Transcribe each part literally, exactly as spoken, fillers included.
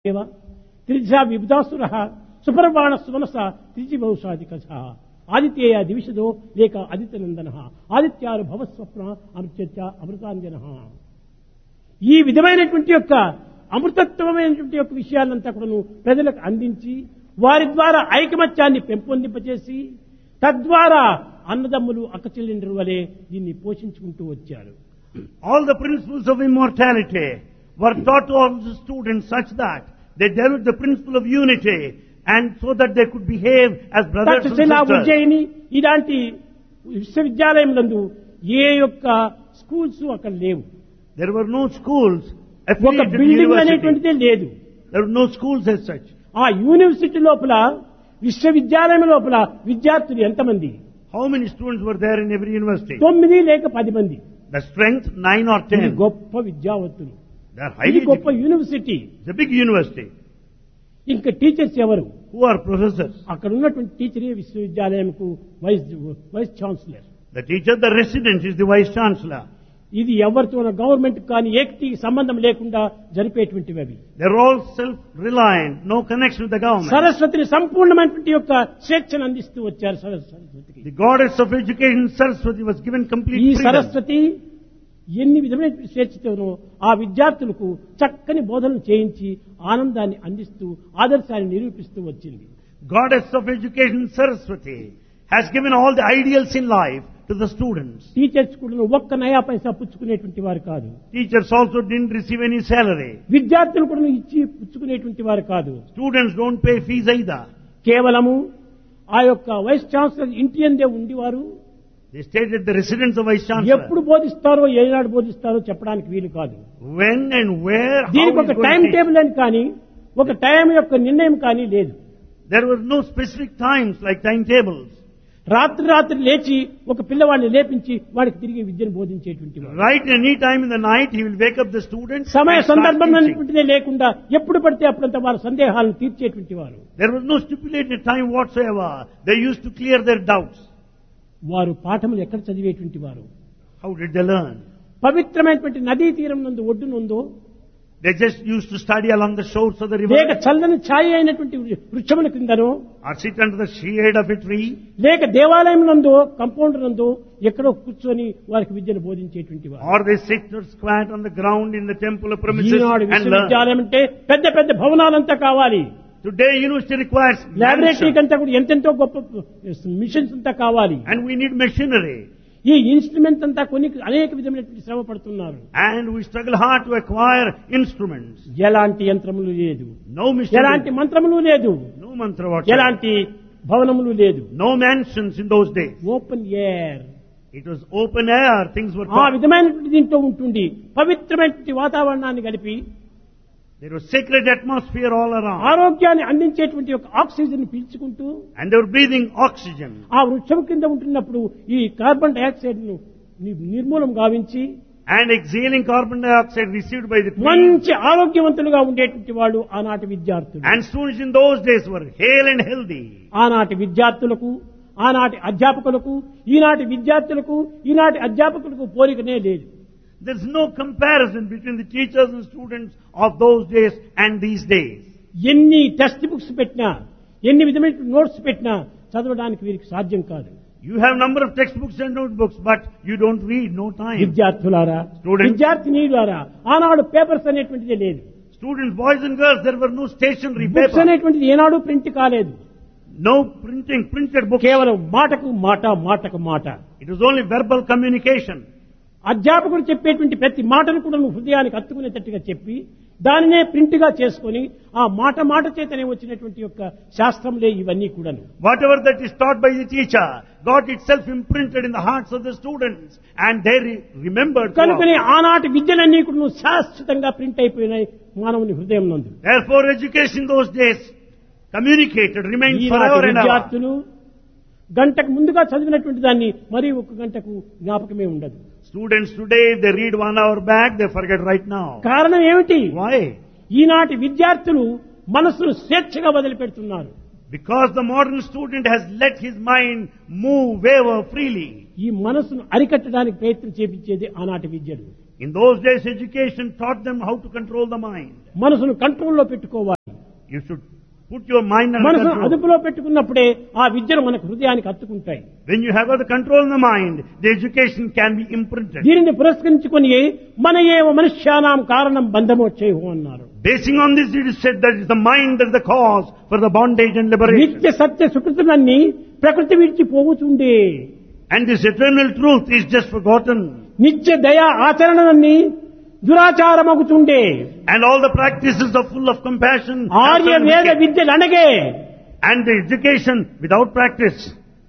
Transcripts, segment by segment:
త్రిజా విబుధాసుర సుపర్వాణ సుమనస త్రిజి బహుశాధిక ఆదిత్యేయ దివిషదో లేక ఆదిత్యనందన ఆదిత్యాలు భవస్వప్న అమృత్య అమృతాంజన. ఈ విధమైనటువంటి యొక్క అమృతత్వమైనటువంటి యొక్క విషయాలంతా కూడాను ప్రజలకు అందించి వారి ద్వారా ఐకమత్యాన్ని పెంపొందింపచేసి తద్వారా అన్నదమ్ములు అక్కచెల్లెండ్రు వలె దీన్ని పోషించుకుంటూ వచ్చారు. All the principles of immortality were taught to all the students such that they developed the principle of unity and so that they could behave as brothers and Takshashila sisters. Ujjaini ఇలాంటి విశ్వవిద్యాలయంలందు ఏ యొక్క స్కూల్స్ అక్కడ లేవు. There were no schools ఒక affiliated to building university. అనేటువంటిదే లేదు. There were no schools as such. ఆ university లోపల విశ్వవిద్యాలయం లోపల విద్యార్థులు ఎంతమంది? How many students were there in every university? తొమ్మిది లేక పది మంది. The strength, nine or ఇది ten. గొప్ప విద్యావంతులు. They are ఇది highly గొప్ప educated. University. It's a big university. ఇంకా టీచర్స్ ఎవరు? Who are professors? అక్కడ ఉన్నటువంటి టీచరే విశ్వవిద్యాలయంకు vice vice chancellor. The teacher, the resident is the vice chancellor. ఇది ఎవరితో గవర్నమెంట్ కానీ ఏకటి సంబంధం లేకుండా జరిపేటువంటివి అవి. They're all self-reliant, no connection with the government. సరస్వతిని సంపూర్ణమైనటువంటి యొక్క స్వేచ్ఛను అందిస్తూ వచ్చారు సరస్వతికి. The goddess of education, Saraswati, was given complete ఈ freedom. సరస్వతి ఎన్ని విధమైన స్వేచ్ఛతోనో ఆ విద్యార్థులకు చక్కని బోధనలు చేయించి ఆనందాన్ని అందిస్తూ ఆదర్శాన్ని నిరూపిస్తూ వచ్చింది. Goddess of education, Saraswati, has given all the ideals in life to the students. Teachers కూడా ఒక్క నయా పైసా పుచ్చుకునేటువంటి వారు కాదు. Teachers also didn't receive any salary. విద్యార్థులు కూడా ఇచ్చి పుచ్చుకునేటువంటి వారు కాదు. Students don't pay fees either. కేవలము ఆ యొక్క వైస్ ఛాన్సలర్ ఇంటి అందే ఉండివారు. They stayed at the residence of vice chancellor. ఎప్పుడు బోధిస్తారో ఏనాడు బోధిస్తారో చెప్పడానికి వీలు కాదు. When and where, how దీనికి ఒక is going time to teach. Table అని కానీ ఒక టైం యొక్క నిర్ణయం కానీ లేదు. There were no specific times like timetables. రాత్రి రాత్రి లేచి ఒక పిల్లవాడిని లేపించి వాడికి తిరిగి విద్యను బోధించేటువంటి వాడు. Right in any time in the night, he will wake up the students. సమయ and start సందర్భం teaching. అనేటువంటిదే లేకుండా ఎప్పుడు పడితే అప్పుడంతా వారి సందేహాలను తీర్చేటువంటి వారు. There was no stipulated time whatsoever. They used to clear their doubts. వారు పాఠములు ఎక్కడ చదివేటువంటి వారు? How did they learn? పవిత్రమైనటువంటి నదీ తీరం నందు ఒడ్డునుందో They just used to study along the shores of the river, లేక చల్లని ఛాయ అయినటువంటి వృక్షముల కిందనో or sit under the shade of a tree, లేక దేవాలయం నందో కంపౌండ్ నందో ఎక్కడో కూర్చొని వారికి విద్యను బోధించేటువంటి వారు. or they sit or squat on the ground in the temple or premises Eenadu and learn. విశ్వవిద్యాలయం అంటే పెద్ద పెద్ద భవనాలంతా కావాలి. Today, university requires laboratory mansion, కంతా కూడా ఎంతెంతో గొప్ప మిషన్స్ అంతా కావాలి. and we need machinery, ఈ ఇన్స్ట్రుమెంట్ అంతా కొన్ని అనేక విధమైనటువంటి శ్రమ పడుతున్నారు. and we struggle hard to acquire instruments. ఎలాంటి యంత్రములు లేదు, No ఎలాంటి machinery, మంత్రములు లేదు, no mantra whatsoever, ఎలాంటి భవనములు లేదు. no mansions in those days. Open air It was open air, things were ఆ taught. విధమైనటువంటి దీంట్లో ఉంటుంది. పవిత్రమైనటువంటి వాతావరణాన్ని కలిపి There was sacred atmosphere all around, ఆరోగ్యాన్ని అందించేటువంటి ఒక oxygen పీల్చుకుంటూ and they were breathing oxygen. ఆ వృక్షం కింద ఉంటున్నప్పుడు ఈ కార్బన్ డైఆక్సైడ్ ను ని- నిర్మూలం గావించి And exhaling carbon dioxide received by the trees. మంచి ఆరోగ్యవంతులుగా ఉండేటువంటి వాళ్ళు ఆనాటి విద్యార్థులు. And students in those days were hale and healthy. ఆనాటి విద్యార్థులకు ఆనాటి అధ్యాపకులకు ఈనాటి విద్యార్థులకు ఈనాటి అధ్యాపకులకు పోలికనే లేదు. There's no comparison between the teachers and students of those days and these days. ఎన్ని టెక్స్ట్ బుక్స్ పెట్టినా ఎన్ని విధమైన నోట్స్ పెట్టినా చదవడానికి వీరికి సాధ్యం కాదు. You have number of textbooks and notebooks, but you don't read, no time. విద్యార్థులారా, Students. విద్యార్థినీలారా, ఆనాడు పేపర్స్ అనేటువంటిదే లేదు. Students, boys and girls, there were no stationery books paper. అనేటువంటిది ఏనాడు ప్రింట్ కాలేదు. No printing, printed books. కేవలం మాటకు మాట మాటకు మాట. It was only verbal communication. అధ్యాపకుడు చెప్పేటువంటి ప్రతి మాటను కూడా నువ్వు హృదయానికి హత్తుకునేటట్టుగా చెప్పి దానినే ప్రింట్ గా చేసుకుని ఆ మాట మాట చేతనే వచ్చినటువంటి యొక్క శాస్త్రంలే ఇవన్నీ కూడాను. Whatever that is taught by the teacher got itself imprinted in the hearts of the students, and they re- remembered. కనుకనే throughout. ఆనాటి విద్యలన్నీ కూడా శాశ్వతంగా ప్రింట్ అయిపోయినాయి మానవుని హృదయం నందు. Therefore, education in those days communicated, remained ఈనాటి forever and ever. విద్యార్థులు గంటకు ముందుగా చదివినటువంటి దాన్ని మరి ఒక గంటకు జ్ఞాపకమే ఉండదు. Students today, if they read one hour back, they forget right now. కారణం ఏమిటి? Why? ఈనాటి విద్యార్థులు మనస్సును స్వేచ్ఛగా వదిలిపెడుతున్నారు. Because the modern student has let his mind move, waver freely. ఈ మనస్సును అరికట్టడానికి ప్రయత్నం చేపించేది ఆనాటి విద్యలు. In those days, education taught them how to control the mind. మనసును కంట్రోల్లో పెట్టుకోవాలి. You should put your mind under మనసు control. అదుపులో పెట్టుకున్నప్పుడే ఆ విద్యను మనకు హృదయానికి అత్తుకుంటాయి. When you have got the control in the mind, the education can be imprinted. దీనిని పురస్కరించుకొని మన ఏవ మనుష్యానాం కారణం బంధమోచ్చేహు అన్నారు. Basing on this, it is said that it's the mind that is the cause for the bondage and liberation. నిత్య సత్య సుకృతులన్నీ ప్రకృతి విడిచి పోవుచుండే. And this eternal truth is just forgotten. నిత్య దయా ఆచరణలన్నీ దురాచారమగుచుండే. And all the practices are full of compassion. Arya వేద విద్యలు అనగే. And the education without practice.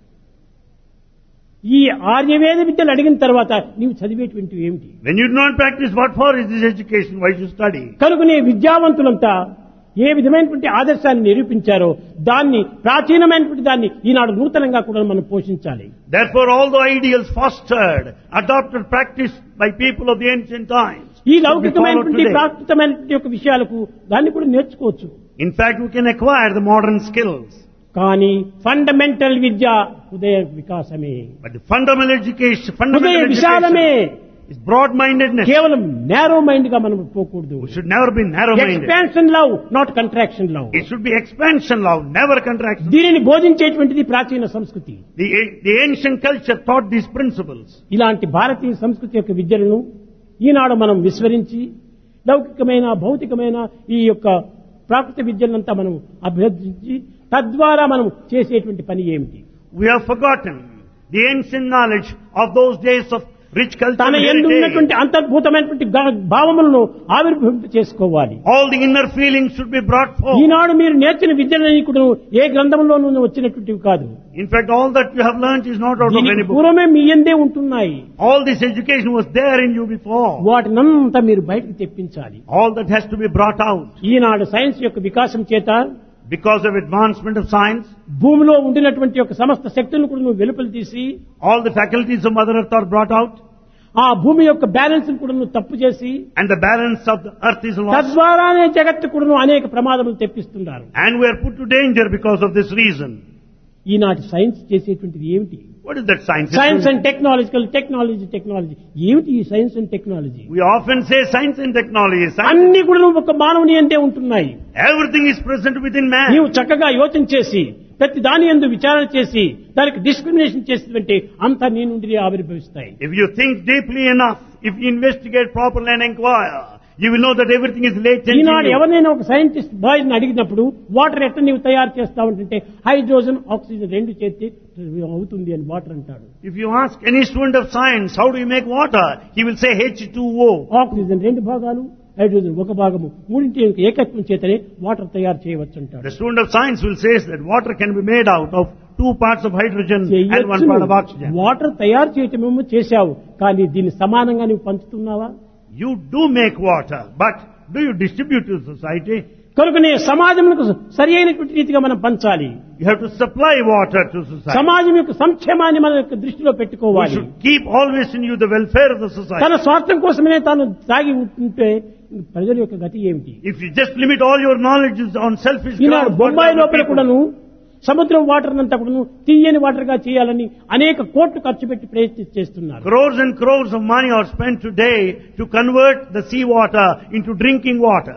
ఈ ఆర్యవేద విద్యలు అడిగిన తర్వాత నీవు చదివేటువంటివి ఏమిటి? When you do not practice, what for is this education? Why should you study? కనుకనే విద్యావంతులంతా ఏ విధమైనటువంటి ఆదర్శాన్ని నిరూపించారో దాన్ని ప్రాచీనమైనటువంటి దాన్ని ఈనాడు నూతనంగా కూడా మనం పోషించాలి. Therefore, all the ideals fostered, adopted, practiced by people of the ancient times. ఈ should be followed లౌకికమైనటువంటి today. ప్రాకృతమైనటువంటి యొక్క విషయాలకు దాన్ని కూడా నేర్చుకోవచ్చు. In fact, we can acquire the modern skills. కానీ ఫండమెంటల్ విద్య హృదయ వికాసమే. But the fundamental education, హృదయ fundamental విశాలమే. education is broad-mindedness. కేవలం నేరో మైండ్ గా మనం పోకూడదు. We should never be narrow-minded. Expansion love, not contraction love. It should be expansion love, never contraction. దీనిని బోధించేటువంటిది ప్రాచీన సంస్కృతి. The, the ancient culture taught these principles. ఇలాంటి భారతీయ సంస్కృతి యొక్క విద్యలను ఈనాడు మనం విస్మరించి లౌకికమైన భౌతికమైన ఈ యొక్క ప్రాకృత విద్యలంతా మనం అభ్యర్థించి తద్వారా మనం చేసేటువంటి పని ఏమిటి? We have forgotten the ancient knowledge of those days of rich culture తన and యందు heritage. ఉన్నటువంటి అంతర్భూతమైనటువంటి గా- భావములను ఆవిర్భవింప చేసుకోవాలి. All the inner feelings should be brought forth. ఈనాడు మీరు నేర్చిన విద్యలని కూడా ఏ గ్రంథంలోనూ వచ్చినటువంటివి కాదు. In fact, all that you have learnt is not out of దీనికి any book. పూర్వమే మీ యందే ఉంటున్నాయి. All this education was there in you before. వాటినంతా మీరు బయటకు తెప్పించాలి. All that has to be brought out. Eenadu science యొక్క వికాసం చేత Because of advancement of science, భూమిలో ఉండినటువంటి యొక్క సమస్త శక్తులను కూడా నువ్వు వెలుపలి తీసి all the faculties of Mother Earth are brought out, ఆ భూమి యొక్క బ్యాలెన్స్ కూడా నువ్వు తప్పు చేసి and the balance of the earth is lost. తద్వారానే జగత్తు కూడా అనేక ప్రమాదములు తెప్పిస్తున్నారు. And we are put to danger because of this reason. ఈనాటి సైన్స్ చేసేటువంటిది ఏమిటి? What is that science? Science and technological technology technology ఏమిటి ఈ science and technology? We often say science and technology. Science, అన్ని కూడా నువ్వు ఒక మానవుని అందే ఉంటున్నాయి. everything is present within man. నీవు చక్కగా యోచన చేసి ప్రతి దాని యందు విచారణ చేసి దానికి డిస్క్రిమినేషన్ చేసినట్టే అంతా నీ నుండి ఆవిర్భవిస్తాయి. If you think deeply enough, if you investigate properly and inquire, you will know that everything is latent in Eenadu you. ఎవరినైనా ఒక సైంటిస్ట్ బాయ్ అడిగినప్పుడు వాటర్ ఎట్లా నీవు తయారు చేస్తావంటే హైడ్రోజన్ ఆక్సిజన్ రెండు చేస్తే అవుతుంది అని వాటర్ అంటాడు. If you ask any student of science, how do you make water? He will say H two O. Oxygen రెండు భాగాలు, హైడ్రోజన్ ఒక భాగము, మూడింటి యొక్క ఏకత్వం చేతనే వాటర్ తయారు చేయవచ్చు అంటాడు. The student of science will say that water can be made out of two parts of hydrogen and one part of oxygen. Water తయారు చేయటమేమో చేశావు, కానీ దీన్ని సమానంగా నువ్వు పంచుతున్నావా? You do make water, but do you distribute to society? కనుకనే సమాజంకు సరి అయినటువంటి రీతిగా మనం పంచాలి. You have to supply water to society. సమాజం యొక్క సంక్షేమాన్ని మన యొక్క దృష్టిలో You పెట్టుకోవాలి. should keep always in you the welfare of the society. తన స్వార్థం కోసమే తాను తాగి ఉంటే ప్రజల యొక్క గతి ఏమిటి? If you just limit all your knowledge on selfish Eenadu grounds, Bombay what లోపల other కూడాను people- సముద్రం వాటర్ అంతా కూడాను తీయని వాటర్ గా చేయాలని అనేక కోట్లు ఖర్చు పెట్టి ప్రయత్నం చేస్తున్నారు. Crores and crores of money are spent today to convert the sea water into drinking water.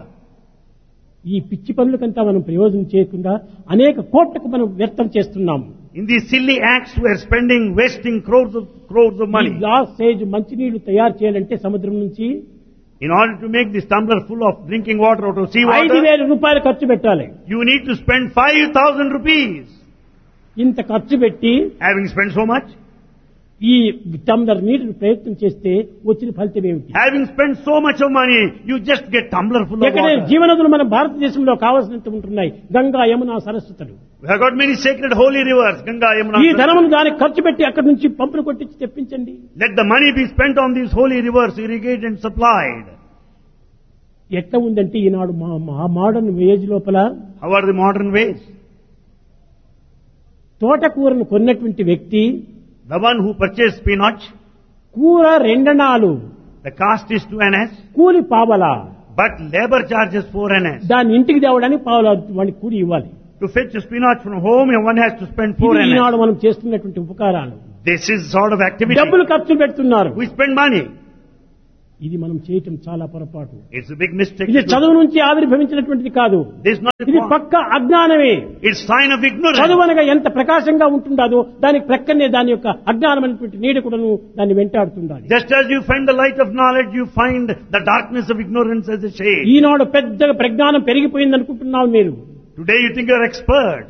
ఈ పిచ్చి పనులకంతా మనం ప్రయోజనం చేయకుండా అనేక కోట్లకు మనం వ్యర్థం చేస్తున్నాము. In these silly acts, we are spending, wasting crores of crores of ఈ money. గ్లాస్ సైజ్ మంచినీళ్లు తయారు చేయాలంటే సముద్రం నుంచి In order to make this tumbler full of drinking water out of sea ఐదు water, వేల రూపాయలు ఖర్చు పెట్టాలి. you need to spend five thousand rupees. ఇంత ఖర్చు పెట్టి Having spent so much, ఈ టంబ్లర్ నీటిని ప్రయత్నం చేస్తే వచ్చిన ఫలితం ఏమిటి? having spent so much of money, you just get tumbler full of ఎక్కడ water. జీవనదులు మన భారతదేశంలో కావాల్సినంత ఉంటున్నాయి. Ganga, Yamuna, సరస్వతులు. We have got many sacred holy rivers, Ganga, Yamuna. ఈ ధనమును దానికి ఖర్చు పెట్టి అక్కడి నుంచి పంపులు కొట్టించి తెప్పించండి. Let the money be spent on these holy rivers, irrigated and supplied. ఎట్లా ఉందంటే ఈనాడు మా మా మోడర్న్ ఏజ్ లోపల How are the modern ways? తోటకూరను కొన్నటువంటి వ్యక్తి The one who purchased spinach, కూర రెండనాలు, the cost is two annas, కూలి పావలా, but labor charges four annas. దాన్ని ఇంటికి తేవడానికి పావలా వాడికి కూలి ఇవ్వాలి. To fetch a spinach from home, one has to spend four ఇది ఈనాడు annas. మనం చేస్తున్నటువంటి ఉపకారాలు. This is sort of activity. డబ్బులు ఖర్చు పెడుతున్నారు. We spend money. ఇది మనం చేయటం చాలా పొరపాటు. It's a big mistake. ఇది చదువు నుంచి ఆవిర్భవించినటువంటిది కాదు. This is not the ఇది point. పక్క అజ్ఞానమే. It's sign of ignorance. చదువు అనగా ఎంత ప్రకాశంగా ఉంటుందో దానికి ప్రక్కనే దాని యొక్క అజ్ఞానమైనటువంటి నీడ కూడాను దాన్ని వెంటాడుతుండాలి. Just as you find the light of knowledge, you find the darkness of ignorance as a shade. ఈనాడు పెద్దగా ప్రజ్ఞానం పెరిగిపోయింది అనుకుంటున్నావు మీరు. Today you think you're expert.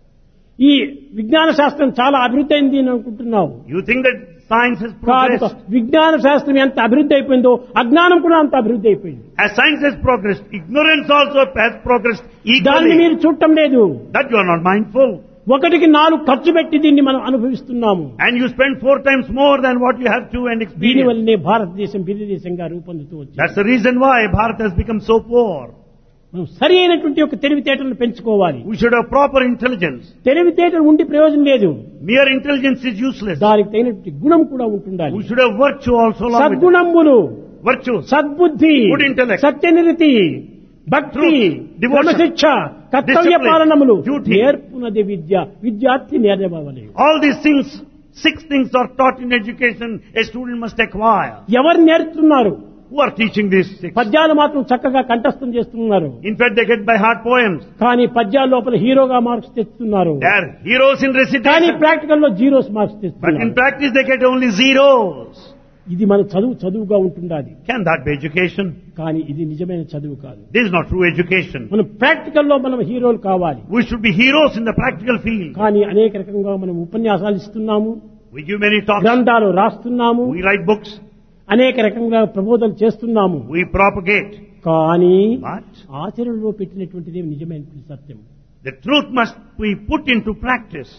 ఈ విజ్ఞాన శాస్త్రం చాలా అభివృద్ధి అయింది అని అనుకుంటున్నావు. You think that science has కాదు, progressed. విజ్ఞాన శాస్త్రం ఎంత అభివృద్ధి అయిపోయిందో అజ్ఞానం కూడా అంత అభివృద్ధి అయిపోయింది. As science has progressed, ignorance also has progressed దాన్ని equally. మీరు చూడటం లేదు. That you are not mindful. ఒకటికి నాలుగు ఖర్చు పెట్టి దీన్ని మనం అనుభవిస్తున్నాము. And you spend four times more than what you have to and దీని experience. వల్లనే భారతదేశం బిల్లి దేశంగా రూపొందుతూ వచ్చింది. That's the reason why Bharat has become so poor. మనం సరి అయినటువంటి ఒక తెలివితేటలను పెంచుకోవాలి. We should have proper intelligence. తెలివితేటలు ఉండి ప్రయోజనం లేదు. Mere intelligence is useless. దానికి తగినటువంటి గుణం కూడా ఉంటుండాలి. We should have virtue also along with it. సద్గుణములు, Virtues. సద్బుద్ధి, Good intellect. సత్యనిరతి, భక్తి, Truth, devotion, క్రమశిక్ష, కర్తవ్య discipline, పాలనములు, duty. నేర్పునది విద్య, విద్యార్థి నేర్వవలే. All these things, six things are taught in education a student must acquire. ఎవరు నేర్చుతున్నారు? Who are teaching these six? పద్యాలు మాత్రం చక్కగా కంఠస్థం చేస్తున్నారు. In fact, they get by heart poems. కానీ పద్యాల లోపల హీరోగా మార్క్స్ తెస్తున్నారు. They are heroes in కానీ recitation. ప్రాక్టికల్ లో జీరోస్ మార్క్స్ But in తెస్తున్నారు. practice, they get only zeros. ఇది మన చదువు చదువుగా ఉంటుండాలి. Can that be education? కానీ ఇది నిజమైన చదువు కాదు. This is not true education. మనం ప్రాక్టికల్ లో మనం హీరోలు కావాలి. We should be heroes in the practical field. కానీ అనేక రకంగా మనం ఉపన్యాసాలు ఇస్తున్నాము, We give many talks. గ్రంథాలు రాస్తున్నాము, We write books. అనేక రకంగా ప్రబోధనలు చేస్తున్నాము. We propagate. కానీ But ఆచరణలో పెట్టినటువంటిది నిజమైనటువంటి సత్యం. the truth must be put into practice.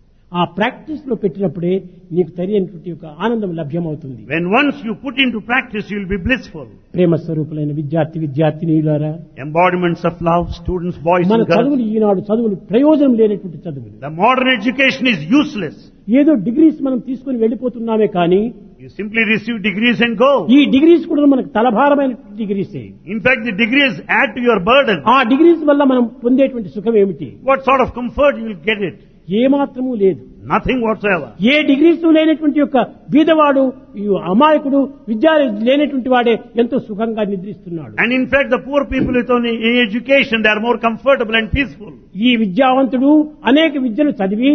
ఆ ప్రాక్టీస్ లో పెట్టినప్పుడే నీకు తెలియనటువంటి ఒక ఆనందం లభ్యమవుతుంది. When once you put into practice, you will be blissful. ప్రేమ స్వరూపులైన విద్యార్థి విద్యార్థినీయులారా, Embodiments of love, students, boys మన and girls. చదువులు ఈనాడు చదువులు ప్రయోజనం లేనటువంటి చదువులు. The modern education is useless. ఏదో డిగ్రీస్ మనం తీసుకుని వెళ్ళిపోతున్నామే కానీ You simply receive degrees and go. ఈ డిగ్రీస్ కూడా మనకు తలభారమైన డిగ్రీసే. In fact, the degrees add to your burden. ఆ డిగ్రీస్ వల్ల మనం పొందేటువంటి సుఖం ఏమిటి? What sort of comfort you will get it? ఏ మాత్రము లేదు. Nothing whatsoever. ఏ డిగ్రీస్ లేనటువంటి యొక్క బీదవాడు, ఈ అమాయకుడు, విద్య లేనటువంటి వాడే ఎంతో సుఖంగా నిద్రిస్తున్నాడు. And in fact, the poor people with only education, they are more comfortable and peaceful. ఈ విద్యావంతుడు అనేక విద్యలు చదివి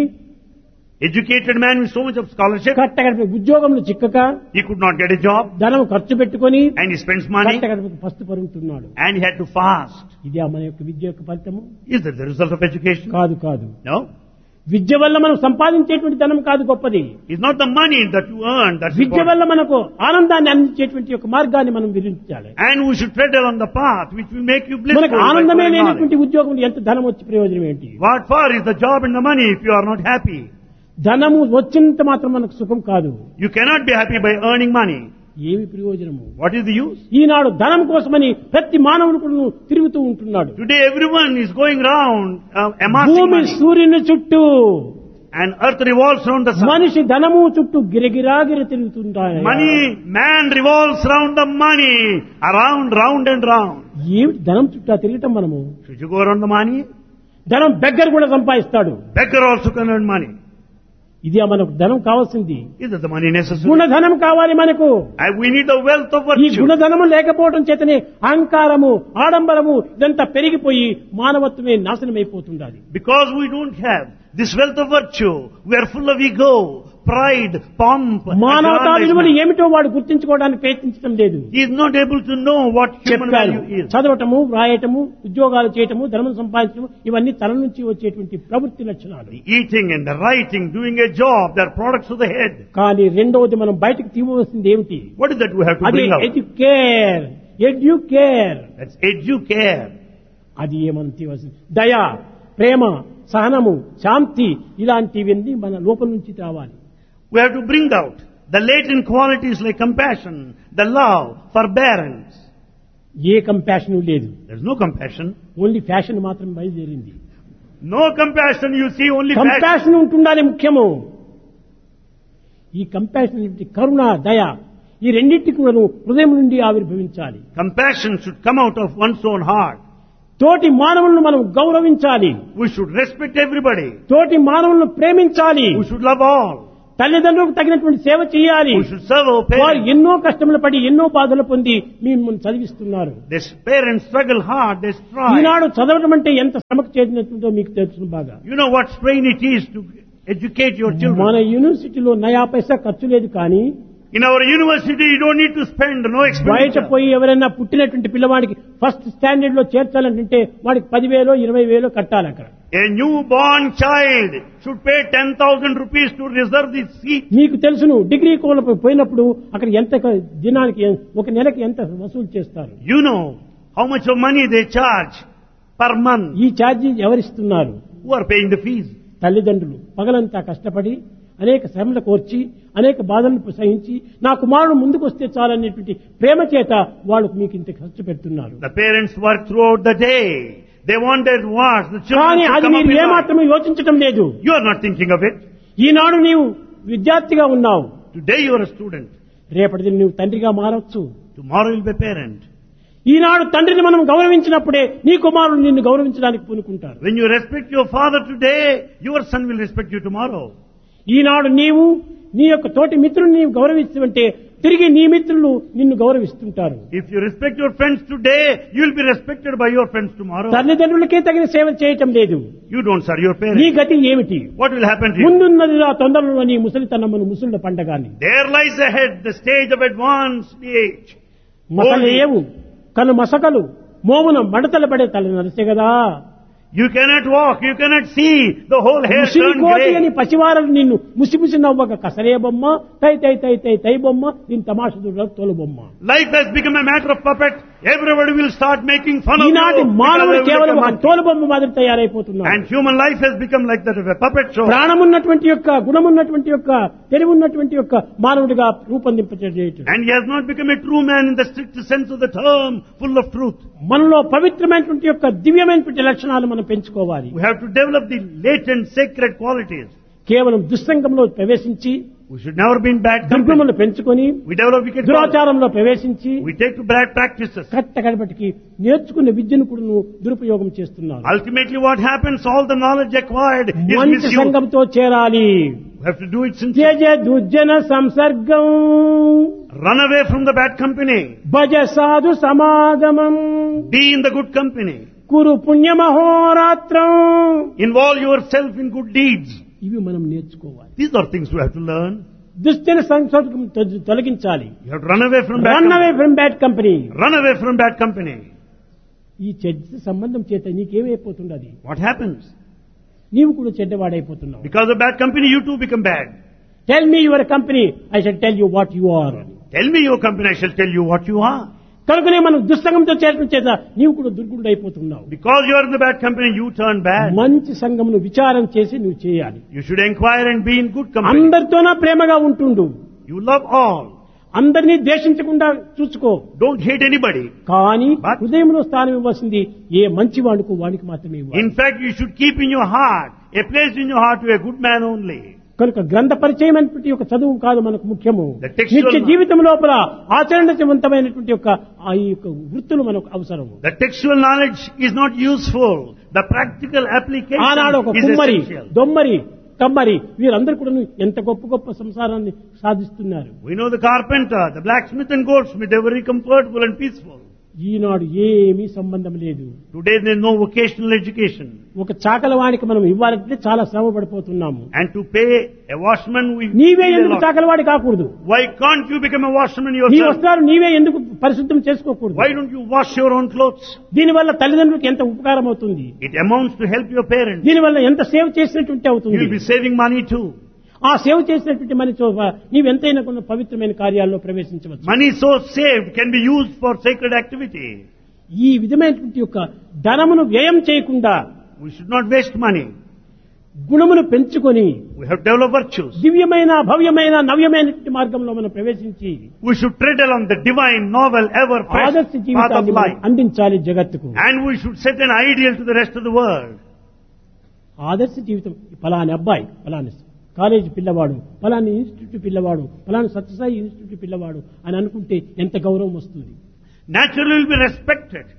Educated man with so much of scholarship, కట్టగడప ఉద్యోగంలో చిక్కక he could not get a job ధనం ఖర్చు పెట్టుకొని and he spends money కట్టగడపకు పస్తు పరుగుతున్నాడు. and he had to fast. ఇది మన యొక్క విద్య యొక్క ఫలితము Is that the result of education? కాదు. కాదు No. విద్య వల్ల మనం సంపాదించేటువంటి ధనం కాదు గొప్పది. It's not the money that you earn that's Vidya important. వల్ల మనకు ఆనందాన్ని అందించేటువంటి యొక్క మార్గాన్ని మనం విధించాలి. And we should tread along the path which will make you blissful. మనకు by ఆనందమే following లేనటువంటి knowledge. ఉద్యోగం ఎంత ధనం వచ్చి ప్రయోజనం ఏంటి? What for is the job and the money if you are not happy? ధనము వచ్చినంత మాత్రం మనకు సుఖం కాదు. You cannot be happy by earning money. ఏమి ప్రయోజనము? What is the use? ఈనాడు ధనం కోసమని ప్రతి మానవుడు కూడా తిరుగుతూ ఉంటున్నాడు. Today everyone is going round uh, amassing భూమి money. సూర్యుని చుట్టూ, And earth revolves around the sun. మనిషి ధనము చుట్టూ గిరగిరాగిర తిరుగుతుంటాడు. Money, man revolves around the money. Around, round and round. ఏమిటి ధనం చుట్టూ తిరగటం మనము? Should you go around the money? ధనం బెగ్గర కూడా సంపాదిస్తాడు. Beggar also can earn money. ఇది మనకు ధనం కావాల్సింది. Is that the money necessary? గుణధనం కావాలి మనకు. And we need the wealth of ఈ virtue. గుణధనము లేకపోవడం చేతనే అహంకారము, ఆడంబరము ఇదంతా పెరిగిపోయి మానవత్వమే నాశనమైపోతుండాలి. Because we don't have this wealth of virtue, we are full of ego, pride, pomp. మానవతా విలువలు aggrandizement. ఏమిటో వాడు గుర్తించుకోవడానికి ప్రయత్నించడం లేదు. He is not able to know what human చెప్పారు, value is. చదవటము, వ్రాయటము, ఉద్యోగాలు చేయటము, ధనం సంపాదించడం ఇవన్నీ తల నుంచి వచ్చేటువంటి ప్రవృత్తి లక్షణాలు. The eating and the writing, doing a job, they are products of the head. కానీ రెండవది మనం బయటకు తీయవలసింది ఏమిటి? What is that we have to అది bring out? Educare. Educare That's educare. అది ఏమనం తీయవలసింది? దయ, ప్రేమ, సహనము, శాంతి ఇలాంటివన్నీ మన లోపల నుంచి రావాలి. We have to bring out the latent qualities like compassion, the love, forbearance. A compassion లేదు. There's no compassion. Only fashion మాత్రం బయలుదేరింది. No compassion, you see only passion. Compassion ఉంటుండాలి ముఖ్యము. ఈ కంపాషన్ ఏంటి? కరుణ, దయ ఈ రెండింటికి కూడా హృదయం నుండి ఆవిర్భవించాలి. Compassion should come out of one's own heart. తోటి మానవులను మనం గౌరవించాలి. We should respect everybody. తోటి మానవులను ప్రేమించాలి. We should love all. తల్లిదండ్రులకు తగినటువంటి సేవ చేయాలి. We should serve our వారు parents. ఎన్నో కష్టములు పడి ఎన్నో బాధలు పొంది మిమ్మల్ని చదివిస్తున్నారు. These parents struggle hard, they strive. ఈనాడు చదవడం అంటే ఎంత శ్రమకు చేసినట్టుందో మీకు తెలుసు బాగా. You know what strain it is to educate your children. మన యూనివర్సిటీలో నయా పైసా ఖర్చు లేదు, కానీ In our university, you don't need to spend, no బయట expenditure. పోయి ఎవరైనా పుట్టినటువంటి పిల్లవాడికి ఫస్ట్ స్టాండర్డ్ లో చేర్చాలంటే వాడికి పదివేలో ఇరవై వేలో కట్టాలి అక్కడ. A newborn child should pay ten thousand rupees to reserve the seat. మీకు తెలుసును డిగ్రీ కోలకు పోయినప్పుడు అక్కడ ఎంత దినానికి ఒక నెలకి ఎంత వసూలు చేస్తారు. You know how much of money they charge per month. ఈ charge ఎవరిస్తున్నారు? Who are paying the fees? తల్లిదండ్రులు పగలంతా కష్టపడి అనేక శ్రమలు కోర్చి అనేక బాధలను సహించి నా కుమారుడు ముందుకు వస్తే చాలనేటువంటి ప్రేమ చేత వాళ్ళు మీకు ఇంత ఖర్చు పెడుతున్నారు. The parents work throughout the day. They wanted what? The children కానీ should అది come up మీరు with ఏమాత్రం what? యోచించటం లేదు. You are not thinking of it. ఈనాడు నీవు విద్యార్థిగా ఉన్నావు, Today you are a student. రేపటి దిన నువ్వు తండ్రిగా మారవచ్చు. Tomorrow you will be a parent. ఈనాడు తండ్రిని మనం గౌరవించినప్పుడే నీ కుమారుడు నిన్ను గౌరవించడానికి పూనుకుంటారు. When you respect your father today, your son will respect you tomorrow. ఈనాడు నీవు నీ యొక్క తోటి మిత్రుని నీవు గౌరవిస్తుంటే తిరిగి నీ మిత్రులు నిన్ను గౌరవిస్తుంటారు. If you respect your friends today, you will be respected by your friends tomorrow. తల్లిదండ్రులకే తగిన సేవ చేయటం లేదు. You don't serve your నీ parents. గతి ఏమిటి? What will happen to you? ముందున్నది ఆ తొందరలో నీ ముసలితనమును ముసళ్ళ పండగాని There lies ahead the stage of advanced age. మసలేవు కను మసకలు మోమున మడతలు పడే తల నరిసే కదా. You cannot walk, you cannot see, the whole hair Musiri turned కోటి అని grey. పసివారలు నిన్ను ముసిముసి నవ్వక కసరే బొమ్మ తై తై తై తై తై బొమ్మ దీని తమాషుడు తోలు బొమ్మ. Life has become a matter of puppet. Everybody will start making fun of you. ఈనాటి because మానవుడు they will కేవలం become ఒక monkey. తోలు బొమ్మ మాదిరి తయారైపోతున్నాడు. And human life has become like that of a puppet show. ప్రాణమున్నటువంటి యొక్క గుణమున్నటువంటి యొక్క తెలివున్నటువంటి యొక్క మానవుడిగా రూపొందింపచేయటం. And he has not become a true man in the strict sense of the term, full of truth. మనలో పవిత్రమైనటువంటి యొక్క దివ్యమైనటువంటి లక్షణాలు మనం పెంచుకోవాలి. We have to develop the latent sacred qualities. కేవలం దుస్సంగంలో ప్రవేశించి We should never be in bad company. దుర్గములు పెంచుకొని We develop wicked qualities. దురాచారంలో ప్రవేశించి We take to bad practices. కట్ట కడపటికి నేర్చుకున్న విద్యను కూడా నువ్వు దురుపయోగం చేస్తున్నావు. Ultimately what happens, all the knowledge acquired is మంచి misused. సంఘంతో చేరాలి. We have to do it sincerely. త్యజ దుర్జన సంసర్గం Run away from the bad company. భజ సాధు సమాగమం Be in the good company. Kuru పుణ్యమహోరాత్రం. Involve yourself in good deeds. ఇవి మనం నేర్చుకోవాలి. These are things we have to learn. దుశ్చన సంసర్గం తొ- తొలగించాలి. You have to run away from bad run away company. From bad company. Run away from bad company. ఈ చెడ్డ సంబంధం చేత నీకేమైపోతున్నది? What happens? నీవు కూడా చెడ్డవాడైపోతున్నావు. Because of bad company, you too become bad. Tell me your company, I shall tell you what you are. Tell me your company, I shall tell you what you are. కనుకనే మనం దుస్సంగంతో చేరడం చేత నీవు కూడా దుర్గుడు అయిపోతున్నావు. Because you are in the bad company, you turn bad. మంచి సంఘమును విచారం చేసి నువ్వు చేయాలి. You should inquire and be in good company. అందరితోనా ప్రేమగా ఉంటుండు. You love all. అందరినీ ద్వేషించకుండా చూసుకో. Don't hate anybody. కానీ But- హృదయంలో స్థానం ఇవ్వాల్సింది ఏ మంచి వాడుకు వాడికి మాత్రమే ఇవ్వాలి. In fact, you should keep in your heart, a place in your heart to a good man only. కనుక గ్రంథ పరిచయం అనేటువంటి ఒక చదువు కాదు మనకు ముఖ్యము. The textual- నిత్య జీవితం లోపల ఆచరణవంతమైనటువంటి యొక్క ఆ యొక్క వృత్తులు మనకు అవసరము. The textual knowledge is not useful. The practical application ఆనాడు ఒక is కుమ్మరి essential. దొమ్మరి కమ్మరి వీరందరూ కూడా ఎంత గొప్ప గొప్ప సంసారాన్ని సాధిస్తున్నారు. We know the carpenter, the blacksmith and goldsmith, they were very comfortable and peaceful. ఈనాడు ఏమీ సంబంధం లేదు. Today there is no vocational education. ఒక చాకలవాడికి మనం ఇవ్వాలంటే చాలా శ్రమ పడిపోతున్నాము. And to pay a washman, we నీవే pay a ఎందుకు lot. చాకలవాడి కాకూడదు? Why can't you become a washman నీ yourself? వస్త్రాలు నీవే ఎందుకు పరిశుద్ధం చేసుకోకూడదు? Why don't you wash your own clothes? దీనివల్ల తల్లిదండ్రులకు ఎంత ఉపకారం అవుతుంది? It amounts to help your parents. దీనివల్ల ఎంత సేవ చేసినట్టుంటే You అవుతుంది. will be saving money too. ఆ సేవ చేసినటువంటి మనిషి నీవెంతైనా కొన్ని పవిత్రమైన కార్యాల్లో ప్రవేశించవచ్చు. Money so saved can be used for sacred activity. ఈ విధమైనటువంటి యొక్క ధనమును వ్యయం చేయకుండా We should not waste money. గుణమును పెంచుకొని We have to develop virtues. దివ్యమైన భవ్యమైన నవ్యమైనటువంటి మార్గంలో మనం ప్రవేశించి We should tread along the divine, novel, ever fresh ఆదర్శ path of జీవితాన్ని మనం life. అందించాలి జగత్తుకు. And we should set an ideal to the rest of the world. ఆదర్శ జీవితం పలాని అబ్బాయి పలాని కాలేజీ పిల్లవాడు పలాని ఇన్స్టిట్యూట్ పిల్లవాడు పలాని సత్యసాయి ఇన్స్టిట్యూట్ పిల్లవాడు అని అనుకుంటే ఎంత గౌరవం వస్తుంది. Naturally will be respected.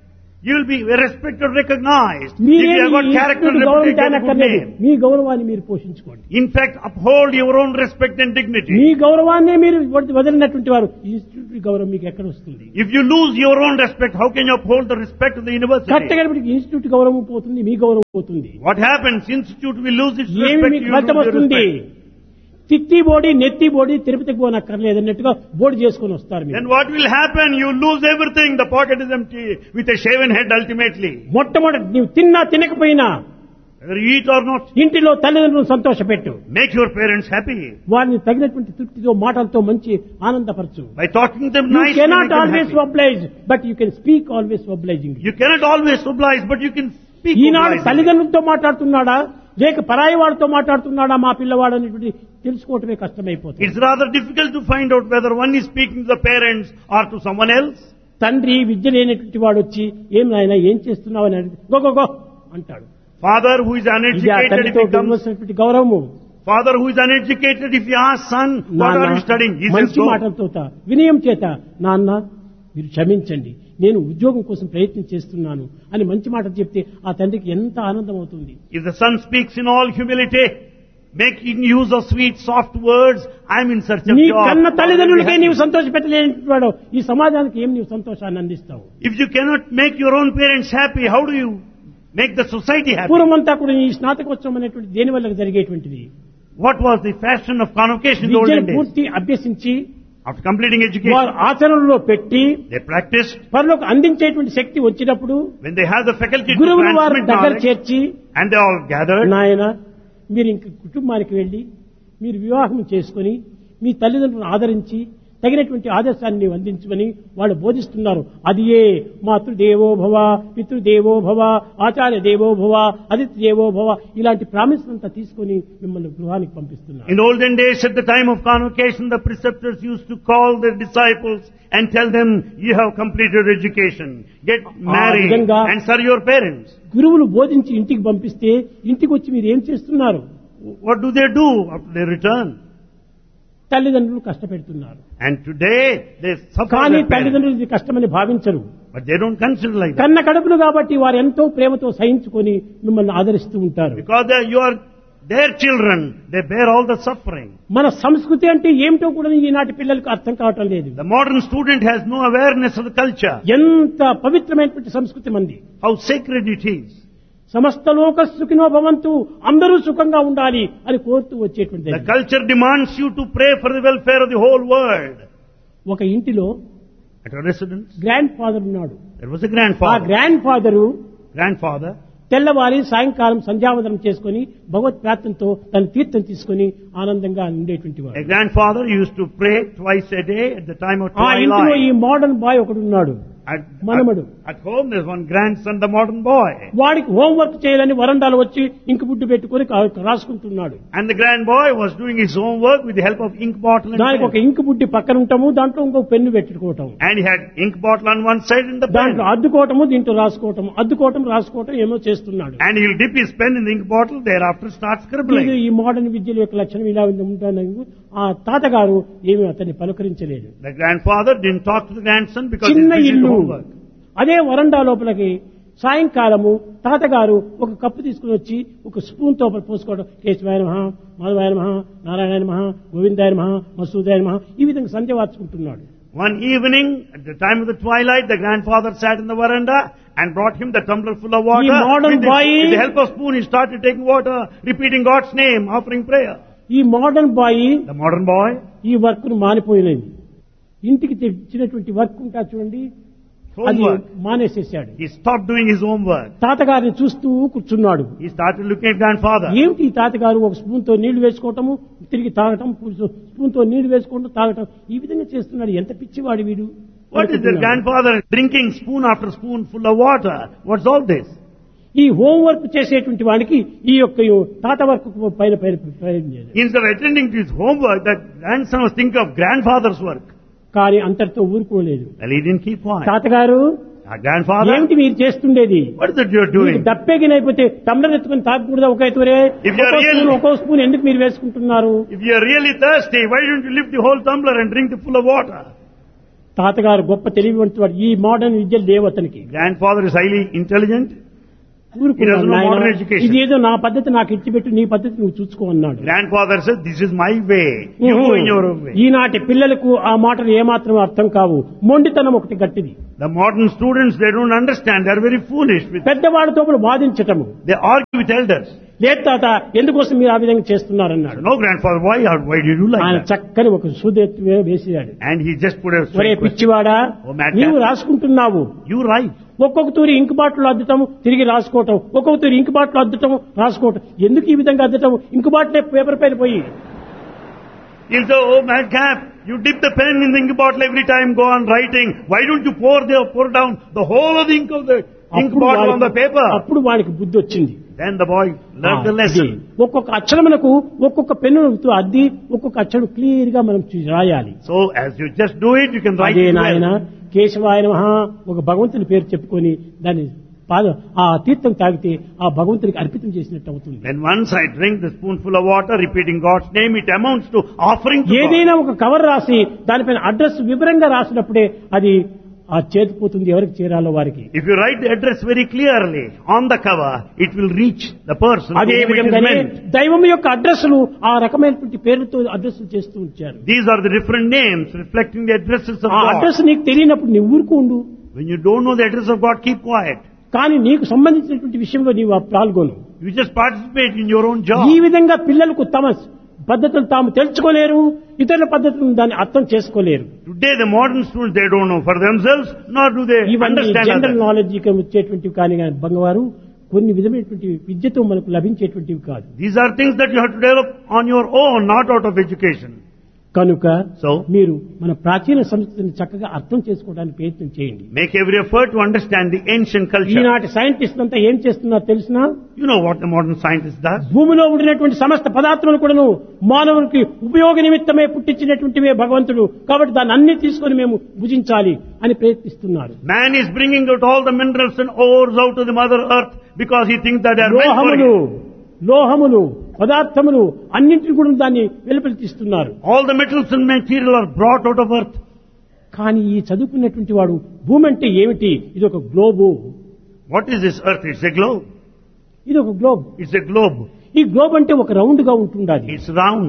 You will be respected, recognized. If మీరే you have got character and గౌరవం reputation, good తేనక్కర్లేదు. name. మీ గౌరవాన్ని మీరు పోషించుకోండి. In fact, uphold your own respect and dignity. మీ గౌరవాన్నే మీరు వదిలినటువంటి వారు ఇన్స్టిట్యూట్ గౌరవం మీకు ఎక్కడ వస్తుంది? If you lose your own respect, how can you uphold the respect of the university? కరెక్ట్గా ఇన్స్టిట్యూట్ గౌరవం పోతుంది, మీ గౌరవం పోతుంది. What happens? Institute will lose its ఏమి respect, మీకు you ఫలితం lose your వస్తుంది? respect. తిత్తి బోడి నెత్తి బోడి తిరుపతికి పోనక్కర్లేదు అన్నట్టుగా బోర్డు చేసుకుని వస్తారు మీరు. Then what will happen? You lose everything. The pocket is empty with a shaven head ultimately. మొట్టమొదటి నీవు తిన్నా తినకపోయినా Whether you eat or not, ఇంటిలో తల్లిదండ్రులను సంతోషపెట్టు. make your parents happy. వారిని తగినటువంటి తృప్తితో మాటలతో మంచి ఆనందపరచు. By talking to them You nicely, cannot make them always happy. oblige, but you can speak always obliging. You cannot always oblige, but you can speak Eenadu obligingly. తల్లిదండ్రులతో మాట్లాడుతున్నాడా లేక పరాయి వాడితో మాట్లాడుతున్నాడా మా పిల్లవాడు అనేటువంటి తెలుసుకోవటమే కష్టమైపోతుంది. It's rather difficult to find out whether one is speaking to the parents or to someone else. తండ్రి విద్య లేనటువంటి వాడు వచ్చి ఏం నాయనా ఏం చేస్తున్నావు అని అడిగితే గో గో గో అంటాడు. Father who is ఇది ఆ uneducated, if తండ్రితో he comes, గెలవలసినటువంటి గౌరవము. father who is uneducated, if he asks son, what are you studying? He says, మంచి go. మాటలతో వినయం చేత నాన్న మీరు క్షమించండి నేను ఉద్యోగం కోసం ప్రయత్నం చేస్తున్నాను అని మంచి మాటలు చెప్తే ఆ తండ్రికి ఎంత ఆనందం అవుతుంది. If the son speaks in all humility, making use of sweet, soft words, I am in search of నీ job. కన్న తల్లిదండ్రులకే నీవు సంతోష పెట్టలేని వాడు ఈ సమాజానికి ఏం నీవు సంతోషాన్ని అందిస్తావు? If you cannot make your own parents happy, how do you make the society happy? పూర్వమంతా కూడా ఈ స్నాతకోత్సవం అనేటువంటి దేని వల్ల జరిగేటువంటిది? What was the fashion of convocation in the olden విద్యను days? పూర్తి అభ్యసించి After completing వారు education, ఆచరణలో పెట్టి they practiced. పరులకు అందించేటువంటి శక్తి వచ్చినప్పుడు When they have the faculty to గురువులు వారి transmit దగ్గర knowledge, చేర్చి and they all gathered, నాయన మీరు ఇంక కుటుంబానికి వెళ్ళి మీరు వివాహం చేసుకుని మీ తల్లిదండ్రులను ఆదరించి తగినటువంటి ఆదర్శాన్ని నీవు అందించమని వాళ్ళు బోధిస్తున్నారు. అది ఏ మాతృదేవో భవ, పితృదేవో భవ, ఆచార్య దేవో భవ, అతిథి దేవో భవ ఇలాంటి ప్రామిస్ అంతా తీసుకొని మిమ్మల్ని గృహానికి పంపిస్తున్నారు. in olden days at the time of convocation, the preceptors used to call their disciples and tell them, you have completed education, get married విధంగా and serve your parents. గురువులు బోధించి ఇంటికి పంపిస్తే ఇంటికి వచ్చి మీరు ఏం చేస్తున్నారు? What do they do after they return? తల్లిదండ్రులు కష్టపెడుతున్నారు. And today they suffer కానీ their parents, తల్లిదండ్రులు ఇది కష్టమని భావించరు. but they don't consider like that. కన్న కడుపులు కాబట్టి వారు ఎంతో ప్రేమతో సహించుకొని మిమ్మల్ని ఆదరిస్తూ ఉంటారు. Because they, you are their children, they bear all the suffering. మన సంస్కృతి అంటే ఏమిటో కూడా ఈనాటి పిల్లలకు అర్థం కావటం లేదు. The modern student has no awareness of the culture, ఎంత పవిత్రమైనటువంటి సంస్కృతి మంది. how sacred it is. సమస్త లోక సుఖినో భవంతు అందరూ సుఖంగా ఉండాలి అని కోరుతూ వచ్చేటువంటి The culture demands you to pray for the welfare of the whole world. ఒక ఇంటిలో At a residence, grand father ఉన్నాడు. there was a ఆ grandfather. గ్రాండ్ ఫాదరు Grandfather, తెల్లవారి సాయంకాలం సంధ్యావందనం చేసుకుని భగవత్ ప్రార్థనతో తన తీర్థం తీసుకుని ఆనందంగా ఉండేటువంటి వాడు. a grandfather used to pray twice a day at the time of ఆ ఇంటిలో ఈ twilight. మోడర్న్ బాయ్ ఒకడు ఉన్నాడు. At, మనమడు. at, at home there's one grandson, the modern boy. వాడికి హోంవర్క్ చేయాలని వరండాలో వచ్చి ఇంకు బుడ్డు పెట్టుకుని కా- రాసుకుంటున్నాడు. And the grand boy was doing his homework with the help of ink bottle and దానికి ఒక pen. ఇంకు బుడ్డి పక్కన ఉంటాము దాంట్లో ఇంకో పెన్ను పెట్టుకోవటం And he had ink bottle on one side and the pen. దాంట్లో అద్దుకోవటము దీంట్లో రాసుకోవటం అద్దుకోవటం రాసుకోవటం ఏమో చేస్తున్నాడు. And he'll dip his pen in the ink bottle, thereafter start ఇది scribbling. ఈ మోడర్న్ విద్యల యొక్క లక్షణం ఇలా ఉంటుంది. ఆ తాతగారు ఏమి అతన్ని పలకరించలేదు. The grandfather didn't talk to the grandson because he's చిన్న busy with ఇల్లు homework. అదే వరండా లోపలికి సాయంకాలము తాతగారు ఒక కప్పు తీసుకుని వచ్చి ఒక స్పూన్ తో పోసుకోవడం కేశవాయ నమః మాధవాయ నమః నారాయణ నమః గోవిందాయ నమః మసూదాయ నమః ఈ విధంగా సంధ్య వార్చుకుంటున్నాడు. One evening, at the time of the twilight, the grandfather sat in the veranda and brought him the tumbler full of water. He modern With the, boy- with the help of spoon, he started taking water, repeating God's name, offering prayer. ఈ modern bye The modern boy, ఈ work ను మానిపోయినది. ఇంటికి తెచ్చినటువంటి work ఉంటా చూడండి అది homework. మానేసేసాడు. He stopped doing his homework. తాతగారిని చూస్తూ కూర్చున్నాడు. He started looking at grandfather. ఏమిటి ఈ తాతగారు ఒక స్పూన్ తో నీళ్లు వేసుకోవటము తిరిగి తాగటం స్పూన్ తో నీళ్లు వేసుకోవటం తాగటం ఈ విధంగా చేస్తున్నాడు. ఎంత పిచ్చివాడు వీడు. What is the grandfather drinking spoon after spoon full of water? What's all this? ఈ హోంవర్క్ చేసేటువంటి వాడికి ఈ యొక్క తాత వర్క్ పైన పైన పైన చేయలేదు. Instead of attending to his homework, that grandson was thinking of grandfather's work. కానీ అంతటితో ఊరుకోలేదు. Well, he didn't keep quiet. తాతగారు Our grandfather, ఏమిటి మీరు చేస్తుండేది? what is it you're doing? దప్పేగినైపోతే టమ్లర్ ఎత్తుకుని తాగకూడదా? ఒక ఎత్తురే If you are ఒక్కో really- స్పూన్ ఒక్కో స్పూన్ ఎందుకు మీరు వేసుకుంటున్నారు? If you are really thirsty, why don't you lift the whole tumbler and drink the full of water? తాతగారు గొప్ప తెలివివంతుడు, ఈ మోడర్న్ విద్యలు లేవు అతనికి. Grandfather is highly intelligent. ఊరుకున్నాడు, He doesn't know నాయనా, modern education. ఇదేదో నా పద్ధతి నాకు ఇచ్చిపెట్టు, నీ పద్ధతి నువ్వు చూసుకో అన్నాడు. Grandfather said, this is my way. You go in your own way. ఈనాటి పిల్లలకు ఆ మాటలు ఏమాత్రం అర్థం కావు. మొండితనం ఒకటి గట్టిది. The modern students, they don't understand. They are very foolish. With, పెద్దవాడితో వాదించటము. they argue with elders. లేదు తాత, ఎందుకోసం మీరు ఆ విధంగా చేస్తున్నారన్నాడు. No, grandfather, why, why did you do like ఆయన that? చక్కని ఒక సూదెత్తి వేసాడు. And he just put a ఒరే straight question. పిచ్చివాడా, ఓ madman. నీవు రాసుకుంటున్నావు. You write. ఒక్కొక్క తూరి ఇంకు బాటలు అద్దటం, తిరిగి రాసుకోవటం, ఒక్కొక్క తూరి ఇంకు బాటలు అద్దటం, రాసుకోవటం. ఎందుకు ఈ విధంగా అద్దటం? ఇంకు బాటలే పేపర్ పైన పోయి. He'll say, oh madcap, you dip the pen in the ink bottle every time, go on writing. Why don't you pour the, pour down the whole of the ink of the ink అప్పుడు bottle on the వాడికి- paper? అప్పుడు వాడికి బుద్ధి వచ్చింది. Then the boy learned the ఆ, lesson. ఇది. ఒక్కొక్క అక్షరమునకు ఒక్కొక్క పెన్నుతో అద్ది ఒక్కొక్క అక్షరం క్లియర్ గా మనం చూ- రాయాలి. So as you just do it, you can write అదే it నాయన well. కేశవాయ నమః ఒక భగవంతుని పేరు చెప్పుకొని దాన్ని పాద ఆ తీర్థం తాగితే ఆ భగవంతునికి అర్పితం చేసినట్టు అవుతుంది. When once I drink the spoonful of water, repeating God's name, it amounts to offering to God. ఏదైనా ఒక కవర్ రాసి దానిపైన అడ్రస్ వివరంగా రాసినప్పుడే అది ఆ చేతిపోతుంది ఎవరికి చేరాలో వారికి. If you write the address very clearly on the cover, it will reach the person to అదే whom it is విధంగానే meant. దైవం యొక్క అడ్రస్లు ఆ రకమైనటువంటి పేర్లతో అడ్రస్లు చేస్తూ ఉంచారు. These are the different names reflecting the addresses of ఆ God. అడ్రస్ నీకు తెలియనప్పుడు నీ ఊరుకు ఉండు. When you don't know the address of God, keep quiet. కానీ నీకు సంబంధించినటువంటి విషయంలో నీవు ఆ పాల్గొను. You just participate in your own job. ఈ విధంగా పిల్లలకు తమ పద్ధతులు తాము తెలుసుకోలేరు, ఇతరుల పద్ధతులను దాన్ని అర్థం చేసుకోలేరు. Today the modern students, they don't know for themselves, nor do they ఇవన్నీ understand జనరల్ others. నాలెడ్జ్ వచ్చేటువంటివి కానీ కానీ బంగవారు కొన్ని విధమైనటువంటి విద్యతో మనకు లభించేటువంటివి కాదు. These are things that you have to develop on your own, not out of education. కనుక So, మీరు మన ప్రాచీన సంస్కృతిని చక్కగా అర్థం చేసుకోవడానికి ప్రయత్నం చేయండి. make every effort to understand the ancient culture. ఈనాటి సైంటిస్ట్ అంతా ఏం చేస్తున్నారో తెలిసినా, You know what the modern scientist does? భూమిలో ఉండినటువంటి సమస్త పదార్థములు కూడాను మానవునికి ఉపయోగ నిమిత్తమే పుట్టించినటువంటివే భగవంతుడు, కాబట్టి దాన్ని అన్ని తీసుకొని మేము భుజించాలి అని ప్రయత్నిస్తున్నారు. Man is bringing out all the minerals and ores out of the mother earth because he thinks that they are meant for లోహములు him. లోహములు పదార్థములు అన్నింటిని కూడా దాన్ని వెలుపలి తీస్తున్నారు. All the metals and material are brought out of earth. కానీ ఈ చదువుకున్నటువంటి వాడు భూమి అంటే ఏమిటి? ఇది ఒక globe, What is this earth? It's a globe. ఇది ఒక గ్లోబ్. It's a globe. ఈ గ్లోబ్ అంటే ఒక రౌండ్ గా ఉంటుండాలి. It's round.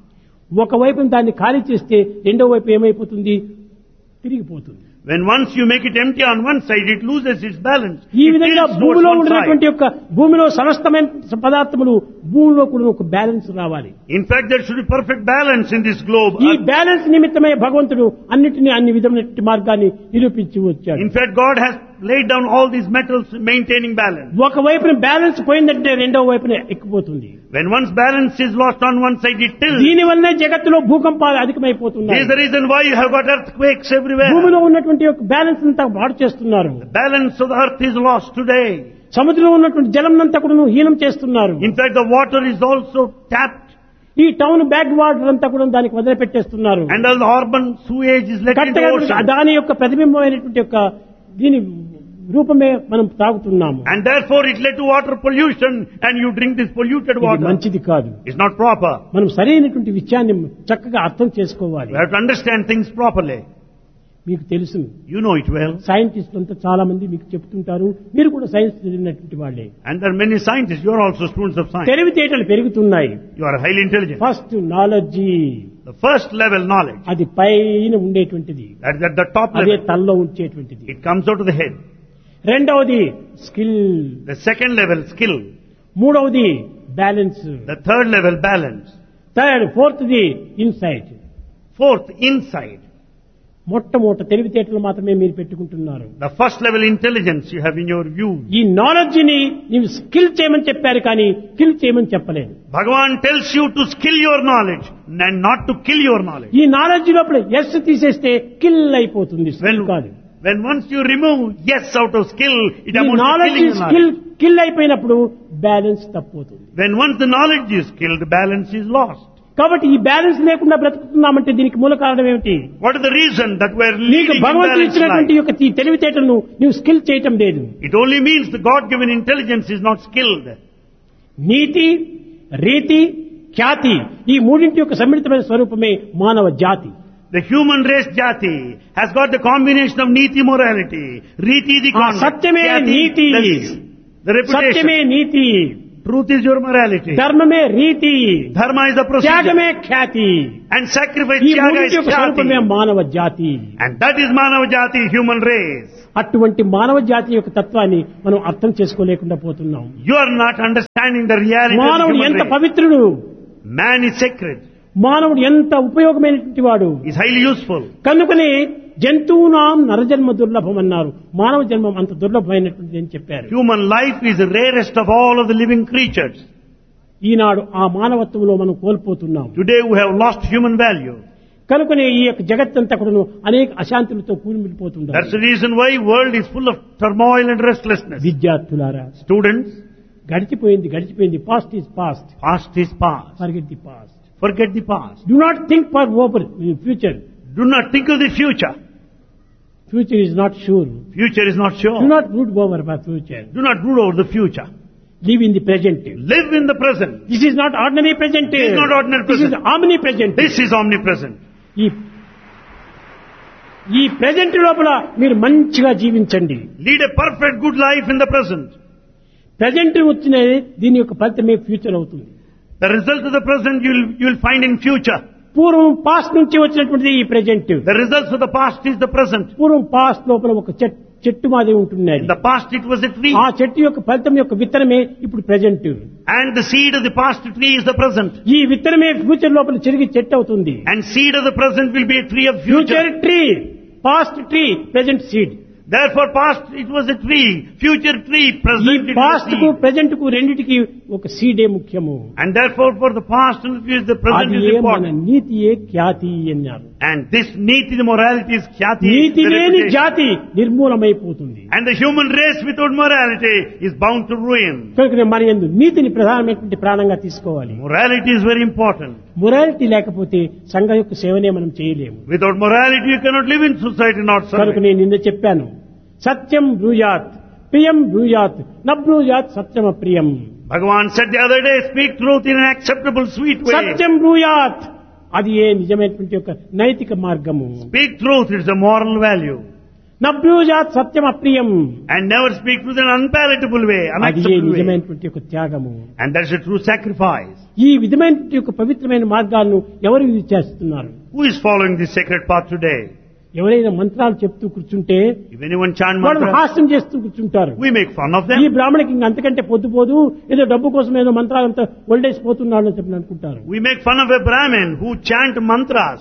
ఒకవైపు దాన్ని ఖాళీ చేస్తే రెండో వైపు ఏమైపోతుంది? తిరిగిపోతుంది. When once you make it empty on one side, it loses its balance. ఈ It విధంగా tilts towards భూమిలో one ఉన్నటువంటి side. యొక్క భూమిలో సమస్తమైన పదార్థములు భూమిలో కూడా ఒక బ్యాలెన్స్ రావాలి. In fact, there should be perfect balance in this globe. ఈ బ్యాలెన్స్ నిమిత్తమే భగవంతుడు అన్నిటినీ అన్ని విధమైన మార్గాన్ని నిరూపించి వచ్చాడు. In fact, God has laid down all these metals maintaining balance. ఒక వైపున బ్యాలెన్స్ పోయిందంటే రెండో వైపున ఎక్కిపోతుంది. When one's balance is lost on one side, it tilts. దీని వల్లనే జగత్తులో భూకంపాలు This అధికమైపోతున్నాయి. is the reason why you have got earthquakes everywhere. భూమిలో ఉన్నటువంటి యొక్క బ్యాలెన్స్ అంతా పాడు చేస్తున్నారు. The balance of the earth is lost today. సముద్రంలో ఉన్నటువంటి జలం అంతా కూడా హీనం చేస్తున్నారు. In fact, the water is also tapped. ఈ టౌన్ బ్యాక్ వాటర్ అంతా కూడా దానికి వదిలిపెట్టేస్తున్నారు. And all the urban sewage is let into కరెక్ట్గా the ocean. దాని యొక్క ప్రతిబింబమైనటువంటి యొక్క దీని రూపమే మనం తాగుతున్నాము. And therefore it led to water pollution, and you drink this polluted ఇది water. మంచిది కాదు. It's not proper. మనం సరైనటువంటి విషయాన్ని చక్కగా అర్థం చేసుకోవాలి. We have to understand things properly. మీకు తెలుసు, You know it well. సైంటిస్టులు అంతా చాలా మంది మీకు చెప్తుంటారు. మీరు కూడా సైన్స్ చదివినటువంటి వాళ్ళే. And there are many scientists. You are also students of science. తెలివితేటలు పెరుగుతున్నాయి. You are highly intelligent. First knowledge, The first level knowledge, అది పైన ఉండేటువంటిది, that is at the top అదే level. తల్లో ఉంచేటువంటిది. It comes out of the head. రెండవది skill, The second level, skill. మూడవది balance, The third level, balance. Third ఫోర్త్ది insight. Fourth, insight. మొట్టమొదట తెలివితేటలు మాత్రమే మీరు పెట్టుకుంటున్నారు. The first level intelligence you have in your view. ఈ నాలెడ్జ్ ని నీవు స్కిల్ చేయమని చెప్పారు కానీ కిల్ చేయమని చెప్పలేదు. Bhagavan tells you to skill your knowledge and not to kill your knowledge. ఈ నాలెడ్జ్ లోపల ఎస్ తీసేస్తే కిల్ అయిపోతుంది, స్కిల్ కాదు. When once you remove yes out of skill, it ఈ amounts to knowledge killing your skill knowledge. Kill అయిపోయినప్పుడు balance తప్పుతుంది. When once the knowledge is killed, the balance is lost. కాబట్టి ఈ balance లేకుండా బ్రతుకుతున్నామంటే దీనికి మూల కారణం ఏమిటి? What is the reason that we are నీకు leading భగవంతుడు imbalanced ఇచ్చినటువంటి life? యొక్క ఈ తెలివితేటలను నీవు స్కిల్ చేయటం లేదు. It only means the God-given intelligence is not skilled. నీతి, రీతి, ఖ్యాతి ఈ మూడింటి యొక్క సమ్మిళితమైన స్వరూపమే మానవ జాతి. The human race jati has got the combination of niti morality. Riti the ఆ conduct. సత్యమే Jati, నీతి, the, the సత్యమే reputation. NITI, Truth is your morality. ధర్మమే రీతి, Dharma is the త్యాగమే procedure. Khyati. And sacrifice ఈ tyaga మూడింటి is యొక్క స్వరూపమే jati. మానవ జాతి. And that is Manava jati, human race. అటువంటి మానవ జాతి యొక్క తత్వాన్ని మనం అర్థం చేసుకోలేకుండా పోతున్నాం. You are not understanding the reality of the మానవుడు human ఎంత race. పవిత్రుడు, Man is sacred. మానవుడు ఎంత ఉపయోగమైనటువంటి వాడు. Is highly useful. కనుకనే జంతువునాం నరజన్మ దుర్లభం అన్నారు. మానవ జన్మం అంత దుర్లభమైనటువంటిది అని చెప్పారు. Human life is the rarest of all of the living creatures. ఈనాడు ఆ మానవత్వంలో మనం కోల్పోతున్నాం. Today we have lost human value. కనుకనే ఈ యొక్క జగత్తంతా కూడా అనేక అశాంతులతో కూలిమిలిపోతుంది. That's the reason why world is full of turmoil and restlessness. విద్యార్థులారా, Students, గడిచిపోయింది గడిచిపోయింది past is past, past is past. Forget the past. Forget the past. Do not think for over future. Do not think of the future. Future is not sure. Future is not do sure. Not brood over for future. Do not brood over the future. Live in the present. Live in the present. This is not ordinary present. This is not ordinary this is present. Omni present. This is omnipresent. ఈ ఈ present లోపల మీరు మంచిగా జీవించండి. Lead a perfect good life in the present. Present వచ్చిన దీని యొక్క ఫలితమే ఫ్యూచర్ అవుతుంది. The result of the present you will, you will find in future. పూర్వం పాస్ట్ నుంచి వచ్చినటువంటిది ఈ present. The results of the past is the present. పూర్వం past లోపల ఒక చెట్- చెట్టు మాదిరి ఉంటున్నది. In the past it was a tree. ఆ చెట్టు యొక్క ఫలితం యొక్క విత్తనమే ఇప్పుడు present. And the seed of the past tree is the present. ఈ విత్తనమే ఫ్యూచర్ లోపల చెరిగి చెట్టు అవుతుంది. And seed of the present will be a tree of future future. Tree, past tree, present seed. Therefore past it was a tree, future tree, ఈ present it was past కు seed. Present కు రెండిటికి ఒక సీడే ముఖ్యము. And therefore for the past and the future the present అది is ఏ మన important. నీతియే ఖ్యాతి అన్నారు. And this niti, the morality is khyati. NITI the లేని reputation. జాతి నిర్మూలమైపోతుంది. And the human race without morality is bound to ruin. కనుక మన యందు నీతిని ప్రధానమైనటువంటి ప్రాణంగా తీసుకోవాలి. Morality is very important. Morality లేకపోతే సంఘ యొక్క సేవనే మనం చేయలేము. Without morality you cannot live in society, not కనుక serve. నేను నిన్న చెప్పాను, సత్యం బ్రూయాత్, ప్రియం బ్రూయాత్, న బ్రూయాత్ సత్యం అప్రియం. Bhagavan said the other day, speak truth in an acceptable, sweet way. సత్యం బ్రూయాత్, అది ఏ నిజమైనటువంటి యొక్క నైతిక మార్గము. Speak truth, it's a moral value. న బ్రూయాత్ సత్యం అప్రియం, And never speak truth in an unpalatable way, అది ఏ unacceptable way. నిజమైనటువంటి యొక్క త్యాగము. And that's a true sacrifice. ఈ విధమైనటువంటి యొక్క పవిత్రమైన మార్గాలను ఎవరు ఇది చేస్తున్నారు? Who is following this sacred path today? ఎవరైనా మంత్రాలు చెప్తూ కూర్చుంటే If anyone chant వాళ్ళు mantra, హాస్యం చేస్తూ కూర్చుంటారు. we make fun of ఈ them. బ్రాహ్మణికి ఇంక అంతకంటే పొద్దుపోదు, ఏదో డబ్బు కోసం ఏదో మంత్రాలంతా ఒళ్ళేసిపోతున్నాడు అని చెప్పి అనుకుంటారు. We make fun of a Brahmin who chant mantras.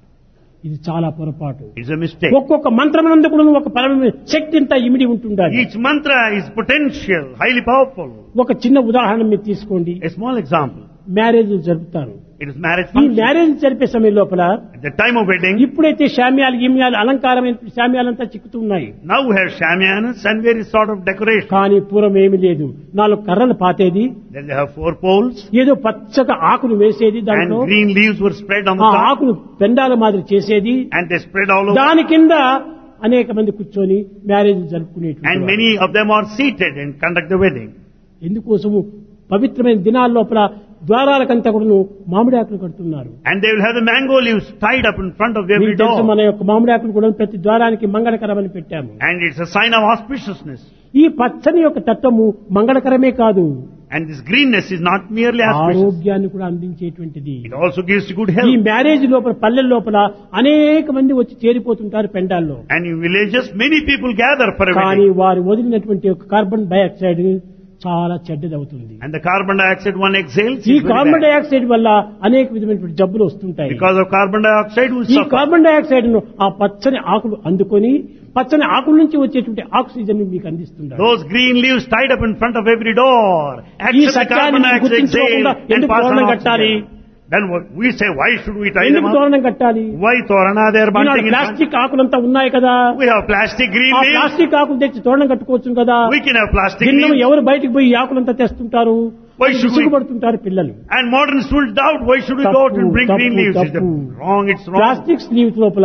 ఇది చాలా పొరపాటు. It's a mistake. ఒక్కొక్క మంత్రమునందు కూడా ఒక పరమ శక్తి అంతా ఇమిడి ఉంటుండాలి. Each mantra is potential, highly powerful. ఒక చిన్న ఉదాహరణ మీరు తీసుకోండి. A small example. మ్యారేజ్ జరుపుతారు. It is marriage ఈ function. మ్యారేజ్ జరిపే సమయం లోపల At the time of wedding, ఇప్పుడైతే శామ్యాలు గిమ్యాలు అలంకారమైన శామ్యాలంతా చిక్కుతూ ఉన్నాయి. now we have shamianas and various sort of decoration. కానీ పూర్వం ఏమీ లేదు. నాలుగు కర్రలు పాతేది, Then they have four poles ఏదో పచ్చగా ఆకులు వేసేది, and దాంట్లో green leaves were spread on ఆ the top ఆకులు పెండాల మాదిరి చేసేది, and they spread all over. దాని కింద అనేక మంది కూర్చొని marriage జరుపుకునేటువంటి And many of them are seated and conduct the wedding. ఎందుకోసము పవిత్రమైన దినాల లోపల ద్వారాలకంతా కూడా మామిడి ఆకులు కడుతున్నారు. And they will have the mango leaves tied up in front of every మీకు తెలుసు, door. మన యొక్క మామిడి ఆకులు కూడా ప్రతి ద్వారానికి మంగళకరమని పెట్టాము. And it's a sign of auspiciousness. ఈ పచ్చని యొక్క తత్వము మంగళకరమే కాదు, And this greenness is not merely auspicious. ఆరోగ్యాన్ని కూడా అందించేటువంటిది. It also gives you good ఈ health. మ్యారేజ్ లోపల పల్లెల లోపల అనేక మంది వచ్చి చేరిపోతుంటారు పెండాల్లో. And in villages, many people gather for a కానీ wedding. వారు వదిలినటువంటి యొక్క కార్బన్ డైఆక్సైడ్ చాలా చెడ్డదవుతుంది. And the carbon dioxide one exhales ఈ is very carbon bad. Dioxide వల్ల అనేక విధమైనటువంటి జబ్బులు వస్తుంటాయి. Because of carbon dioxide, we ఈ suffer. కార్బన్ డైఆక్సైడ్ ను ఆ పచ్చని ఆకులు అందుకొని పచ్చని ఆకుల నుంచి వచ్చేటువంటి ఆక్సిజన్ మీకు అందిస్తున్నారు. Those green leaves tied up in front of every door ఈ accept the సత్యాన్ని carbon dioxide గుర్తించుకోకుండా exhale and ఎందుకు pass on తోరణం కట్టాలి? oxygen. Then what we say, why should we tie them ఎందుకు up? తోరణం కట్టాలి? Why torana they are Eenadu bunting in front? Plastic ఆకులంతా ఉన్నాయి కదా, We have plastic green ఆ leaves. ప్లాస్టిక్ ఆకులు తెచ్చి తోరణం కట్టుకోవచ్చు కదా. We can have plastic దినం leaves. ఎవరు బయటికి పోయి ఈ ఆకులంతా తెస్తుంటారు? Why should we- విసుగుపడుతుంటారు పిల్లలు. And moderns will doubt, why should we go out and bring తప్పు, green leaves? Is తప్పు. it wrong? It's wrong. Plastic sleeves లోపల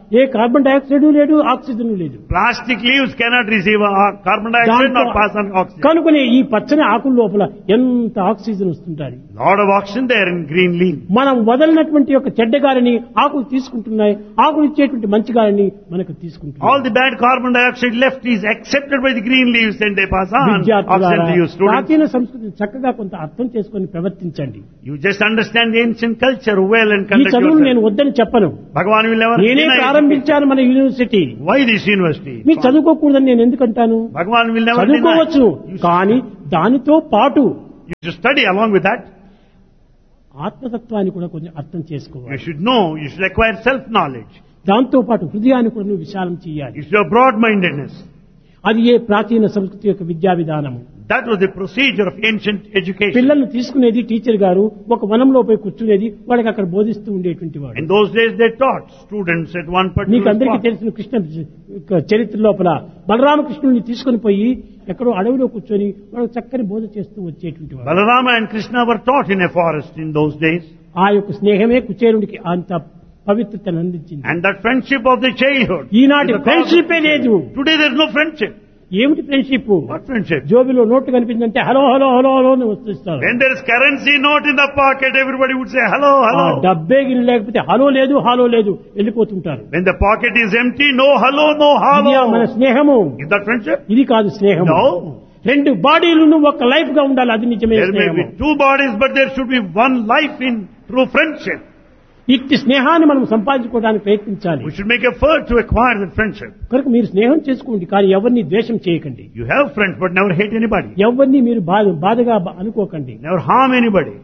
ఏ కార్బన్ డైఆక్సైడ్ లేదు, ఆక్సిజన్ లేదు. Plastic leaves cannot receive uh, carbon dioxide nor pass on oxygen. కనుకనే ఈ పచ్చని ఆకుల లోపల ఎంత ఆక్సిజన్ వస్తుంటాయి. Lot of oxygen there in green leaf. మనం వదలినటువంటి యొక్క చెడ్డ గాలిని ఆకులు తీసుకుంటున్నాయి, ఆకులు ఇచ్చేటువంటి మంచి గాలిని మనకు తీసుకుంటున్నాయి. All the bad carbon dioxide left is accepted by the green leaves and they pass on oxygen to you, students. ప్రాచీన సంస్కృతిని చక్కగా కొంత అర్థం చేసుకొని ప్రవర్తించండి. You just understand the ancient culture well and ఈ conduct చదువును నేను yourself. వద్దని చెప్పను. Bhagavan will never నేనే deny it. ప్రారంభించాను మన యూనివర్సిటీ. Why this university? మీరు చదువుకోకూడదని నేను ఎందుకంటాను? Bhagavan will never deny. చదువుకోవచ్చు, You కానీ దానితో పాటు You should study along with that. ఆత్మతత్వాన్ని కూడా కొంచెం అర్థం చేసుకోవాలి. You should know, you should acquire self-knowledge. దాంతో పాటు హృదయాన్ని కూడా నువ్వు విశాలం చేయాలి. You should have broad-mindedness. అది ఏ ప్రాచీన సంస్కృతి యొక్క విద్యా విధానము. That was the procedure of ancient education. పిల్లల్ని తీసుకునేది టీచర్ గారు ఒక వనంలో పోయి కూర్చునేది, వాళ్ళకి అక్కడ బోధిస్తూ ఉండేటువంటి వాడు. In those days they taught students at one మీకు particular అందరికీ spot. తెలిసిన కృష్ణ చరిత్ర లోపల బలరామకృష్ణుని తీసుకుని పోయి ఎక్కడో అడవిలో కూర్చొని వాళ్ళకి చక్కని బోధ చేస్తూ వచ్చేటువంటి వాడు. Balarama and Krishna were taught in a forest in those days. ఆ యొక్క స్నేహమే కుచేరుడికి అంత పవిత్రతను అందించింది. And that friendship of the childhood. ఈనాటి is the friendship cause of- లేదు. Today there is no friendship. ఏమిటి friendship? What friendship? జోబిలో note కనిపించిందంటే hello hello hello hello అని వస్తున్నారు. When there is currency note in the pocket, everybody would say hello, ఆ hello. డబ్బే గిరి లేకపోతే hello లేదు hello లేదు వెళ్ళిపోతుంటారు. When the pocket is empty, no hello, no ఇది మన hello. స్నేహము. Is that friendship? ఇది కాదు స్నేహము. No. రెండు బాడీలను ఒక లైఫ్ గా ఉండాలి, అది నిజమే There may స్నేహము. be two bodies, but there should be one life in true friendship. ఇట్టి స్నేహాన్ని మనం సంపాదించుకోవడానికి ప్రయత్నించాలి. We should make effort to acquire that friendship. కనుక మీరు స్నేహం చేసుకోండి, కానీ ఎవరిని ద్వేషం చేయకండి. You have friends, but never hate anybody. ఎవరిని మీరు బాధ బాధగా బ- అనుకోకండి. Never harm anybody.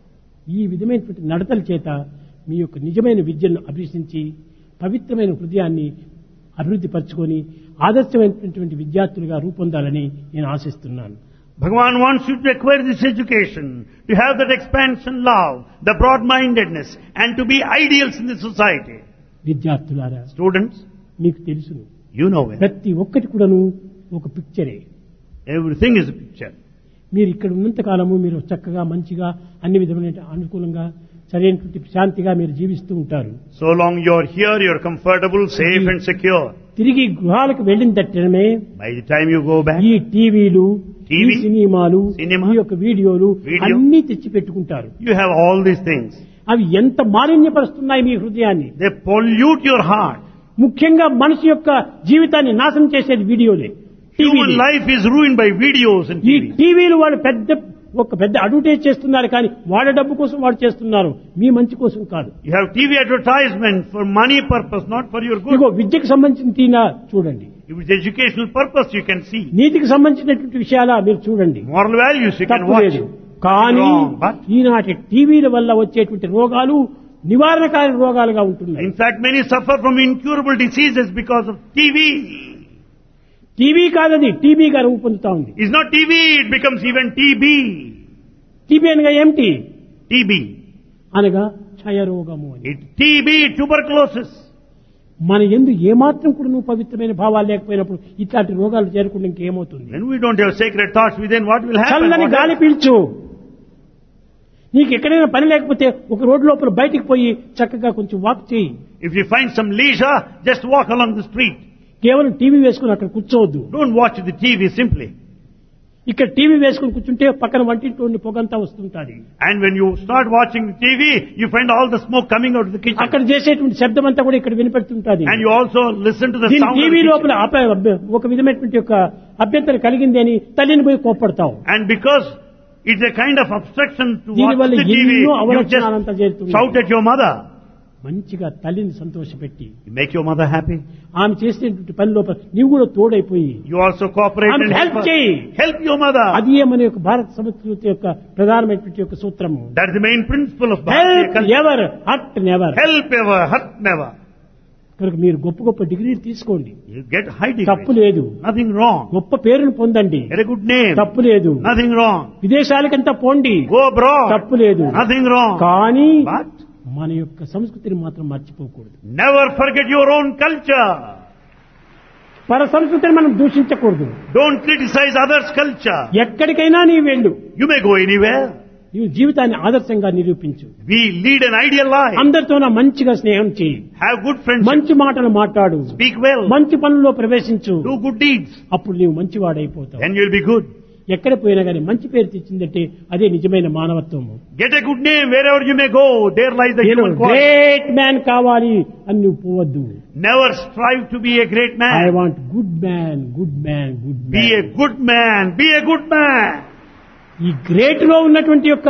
ఈ విధమైనటువంటి నడతల చేత మీ యొక్క నిజమైన విద్యను అభ్యసించి పవిత్రమైన హృదయాన్ని అభివృద్ధి పరచుకొని ఆదర్శమైనటువంటి విద్యార్థులుగా రూపొందాలని నేను ఆశిస్తున్నాను. Bhagavan wants you to acquire this education, to have that expansion love, the broad-mindedness, and to be ideals in the society. విద్యార్థులారా, Students, మీకు తెలుసును, you know it. ప్రతి ఒక్కటి కూడాను ఒక పిక్చరే. Everything is a picture. మీరు ఇక్కడ ఉన్నంత కాలము మీరు చక్కగా మంచిగా అన్ని విధమైన అనుకూలంగా సరైనటువంటి శాంతిగా మీరు జీవిస్తూ ఉంటారు. So long you're here, you're comfortable, safe and secure. తిరిగి గృహాలకు వెళ్ళిన తట్టమే By the time you go back, ఈ టీవీలు, ఈ టీవీ, సినిమాలు, సినిమా, ఈ యొక్క వీడియోలు వీడియో, అన్ని తెచ్చి పెట్టుకుంటారు. you have all these things. అవి ఎంత మాలిన్యపరుస్తున్నాయి మీ హృదయాన్ని. They pollute your heart. ముఖ్యంగా మనిషి యొక్క జీవితాన్ని నాశనం చేసేది వీడియోలే, Human టీవీలే. life is ruined by videos and ఈ T V. టీవీలు వాళ్ళు పెద్ద ఒక పెద్ద అడ్వర్టైజ్ చేస్తున్నారు, కానీ వాళ్ళ డబ్బు కోసం వాడు చేస్తున్నారు, మీ మంచి కోసం కాదు. You have T V advertisement for money purpose, not for your good. ఇదిగో విద్యకు సంబంధించిన తీనా చూడండి, If it's educational purpose, you can see. నీతికి సంబంధించినటువంటి విషయాలా మీరు చూడండి, Moral values, you can తప్పు watch. లేదు. కానీ Wrong, but- ఈనాటి టీవీల వల్ల వచ్చేటువంటి రోగాలు నివారణకారి రోగాలుగా ఉంటున్నాయి. In fact, many suffer from incurable diseases because of T V. TV కాదది టీబీగా రూపొందుతా ఉంది. It's not T V, it becomes even T B. TB అనగా ఏమిటి? T B. అనగా క్షయరోగము అని. It, T B, tuberculosis. మన యందు ఏమాత్రం కూడా నువ్వు పవిత్రమైన భావాలు లేకపోయినప్పుడు ఇట్లాంటి రోగాలు చేరకుండా ఇంకేమవుతుంది? When we don't have sacred thoughts within, what will happen? చల్లని What గాలి happens? పీల్చు. నీకు ఎక్కడైనా పని లేకపోతే ఒక రోడ్డు లోపల బయటికి పోయి చక్కగా కొంచెం వాక్ చేయి. If you find some leisure, just walk along the street. కేవలం టీవీ వేసుకుని అక్కడ కూర్చోవద్దు. Don't watch the T V simply. ఇక్కడ టీవీ వేసుకుని కూర్చుంటే పక్కన వంటింటి పొగంతా వస్తుంటాది. And when you start watching the T V, you find all the smoke coming out of the kitchen. అక్కడ చేసేటువంటి శబ్దం అంతా కూడా ఇక్కడ వినిపెడుతుంటది. And you also listen to the దీని sound of టీవీ the లోపల kitchen. అప- అబ్బ- ఒక విధమైనటువంటి యొక్క అభ్యంతరం కలిగింది అని తల్లిని పోయి కోప్పడతావు. And because it's a kind of obstruction to watch దీనివల్ల the T V, ఎన్నో you అవలక్షణాలంతా just చేరుతున్నాయి. shout at your mother. మంచిగా తల్లిని సంతోషపెట్టి You make your mother happy. ఆమె చేసేటువంటి పని లోపల నీవు కూడా తోడైపోయి You also cooperate ఆమె and help help her. చేయి. Help your mother. అది మన యొక్క భారత సంస్కృతి యొక్క ప్రధానమైనటువంటి యొక్క సూత్రము. That's the main principle of Bharatiya help culture. Ever hurt never. Help ever, hurt never. కనుక మీరు గొప్ప గొప్ప డిగ్రీలు తీసుకోండి, You get high తప్పు degrees. లేదు. Nothing wrong. గొప్ప పేరును పొందండి, Get a good name. తప్పు లేదు. Nothing wrong. విదేశాలకంతా పోండి, Go abroad. తప్పు లేదు. Nothing wrong. కానీ But మన యొక్క సంస్కృతిని మాత్రం మర్చిపోకూడదు. never forget your own culture. పర సంస్కృతిని మనం దూషించకూడదు. Don't criticize others' culture. ఎక్కడికైనా నీ వెళ్ళు, You may go anywhere. నీవు జీవితాన్ని ఆదర్శంగా నిరూపించు. We lead an ideal life. అందరితో మంచిగా స్నేహం చేయి. Have good friendship. మంచి మాటలు మాట్లాడు. Speak well. మంచి పనుల్లో ప్రవేశించు. Do good deeds. అప్పుడు నీవు మంచివాడైపోతావు. Then you will be good. ఎక్కడ పోయినా కానీ మంచి పేరు తెచ్చిందంటే అదే నిజమైన మానవత్వము. Get a good name wherever you may go. There lies the human quality. Great man కావాలి అని నువ్వు పోవద్దు. Never strive to be a great man. I want good man, good man, good man. Be a good man. Be a good man. ఈ great లో ఉన్నటువంటి యొక్క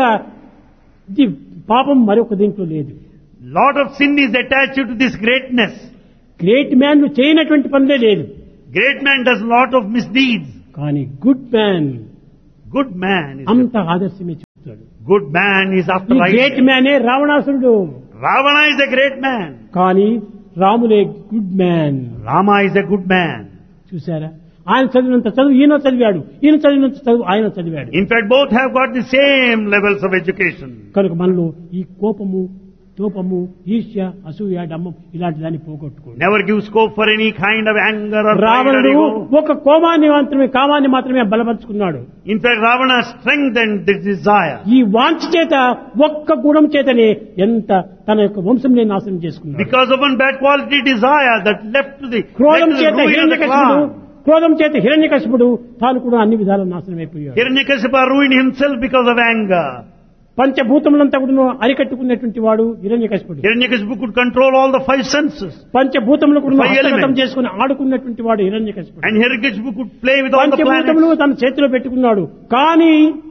ఇది పాపం మరొక దీంట్లో లేదు. Lot of sin is attached to this greatness. Great man ను చేయనటువంటి పనులే లేదు. Great man does lot of misdeeds. కానీ good man, Good man is అంత ఆదర్శమే చూస్తాడు. good man is after ఈ గ్రేట్ right. మ్యానే రావణాసురుడు. Ravana is a great man. కానీ రాములే good man. Rama is a good man. చూసారా, ఆయన చదివినంత చదువు ఈయన చదివాడు, ఈయన చదివినంత చదువు ఆయన చదివాడు. In fact, both have got the same levels of education. కనుక మనలో ఈ కోపము, తోపము, ఈర్ష్య, అసూయ, డమ్మం ఇలాంటి దాన్ని పోగొట్టుకోండి. Never give scope for any kind of anger or pride or రావణుడు ego. ఒక కోమాన్ని మాత్రమే, కామాన్ని మాత్రమే బలపరుచుకున్నాడు. In fact, Ravana strengthened this desire. ఈ వాంఛ చేత ఒక్క గుణం చేతనే ఎంత తన యొక్క వంశంనే నాశనం చేసుకున్నాడు. Because of one bad quality desire that left to the, క్రోధం led to the చేత ruin of the హిరణ్యకశిపుడు, clan. క్రోధం చేత హిరణ్యకశిపుడు తాను కూడా అన్ని విధాల నాశనం అయిపోయాడు. Hiranyakasipa ruined himself because of anger. పంచభూతములంతా కూడా అరికట్టుకున్నటువంటి వాడు హిరణ్యకశిపుడు. Hiranyakasipu could control all the five senses. పంచభూతములు కూడా Five హస్తగతం elements. చేసుకుని ఆడుకున్నటువంటి వాడు హిరణ్యకశిపుడు. And Hiranyakasipu could play with all the పంచభూతములు planets. తన చేతిలో పెట్టుకున్నాడు. కానీ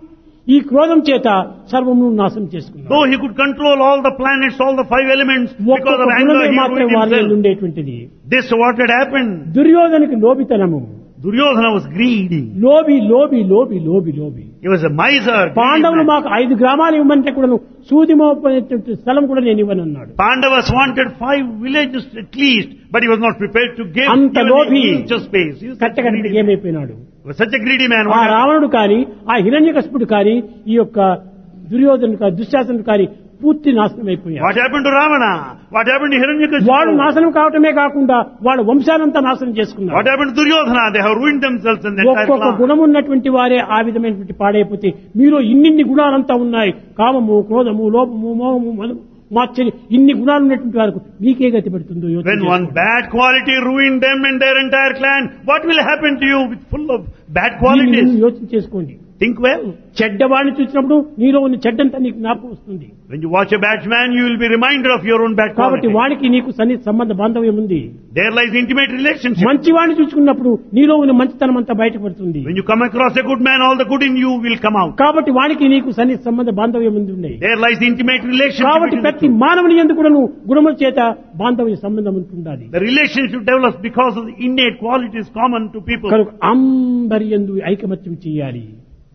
ఈ క్రోధం చేత సర్వమును నాశనం చేసుకున్నాడు. Though he could control all the planets, all the five elements, because ఒక్కొక్క of anger గుణమే he మాత్రం ruined వాళ్ళలో himself. ఉండేటువంటిది. This what had happened. దుర్యోధనకి లోబితనము. Duryodhana was greedy. లోబి లోబి లోబి లోబి లోబి. He was a miser. greedy పాండవులు man. మాకు ఐదు గ్రామాలు ఇవ్వమంటే కూడా సూది మోపేటువంటి స్థలం కూడా నేను ఇవ్వనన్నాడు. Pandavas wanted five villages at least, but he was not prepared to give అంత even లోభి an inch of space. He was such a కట్టకడికి greedy man. ఏమైపోయినాడు. He was such a greedy man. ఆ What happened? రావణుడు కానీ, ఆ హిరణ్యకశిపుడు కానీ, ఈ యొక్క దుర్యోధనుడు కానీ, దుశ్శాసనుడు కానీ పూర్తి నాశనం అయిపోయాడు. What happened to Ravana? What happened to వాడు Hiranyakasipu? నాశనం కావటమే కాకుండా వాళ్ళ వంశానంతా నాశనం What చేసుకున్నాడు. happened to Duryodhana? They have ruined themselves in the entire ఒక్కొక్క clan. గుణం ఉన్నటువంటి వారే ఆ విధమైనటువంటి పాడైపోతే మీరు ఇన్నిన్ని గుణాలంతా ఉన్నాయి, కామము, క్రోధము, లోపము, మోహము, మదము, మాత్సర్యం, ఇన్ని గుణాలు ఉన్నటువంటి వారికి మీకే గతి పడుతుందో యోచన When one చేసుకోండి. bad quality ruined them and their entire clan, what will happen to you with full of bad దీన్ని qualities? మీరు యోచన చేసుకోండి. Think well. చెడ్డవాడిని చూసినప్పుడు నీలో ఉన్న చెడ్డంతా నీకు జ్ఞాపకం వస్తుంది. When you watch a bad man, you will be reminded of your own bad కాబట్టి quality. వాడికి నీకు సన్నిహిత సంబంధ బాంధవ్యం ఉంది. There lies intimate relationship. మంచివాడిని చూసుకున్నప్పుడు నీలో ఉన్న మంచితనం అంతా బయటకు పడుతుంది. When you come across a good man, all the good in you will come out. కాబట్టి వాడికి నీకు సన్నిహిత సంబంధ బాంధవ్యం ఉంది ఉన్నాయి. There lies intimate relationship. కాబట్టి between the ప్రతి two. మానవుని ఎందుకు కూడా నువ్వు గుణముల చేత బాంధవ్య సంబంధం ఉంటుండాలి. The relationship develops because of the innate qualities common to people. కనుక అందరి యందు ఐకమత్యం చేయాలి.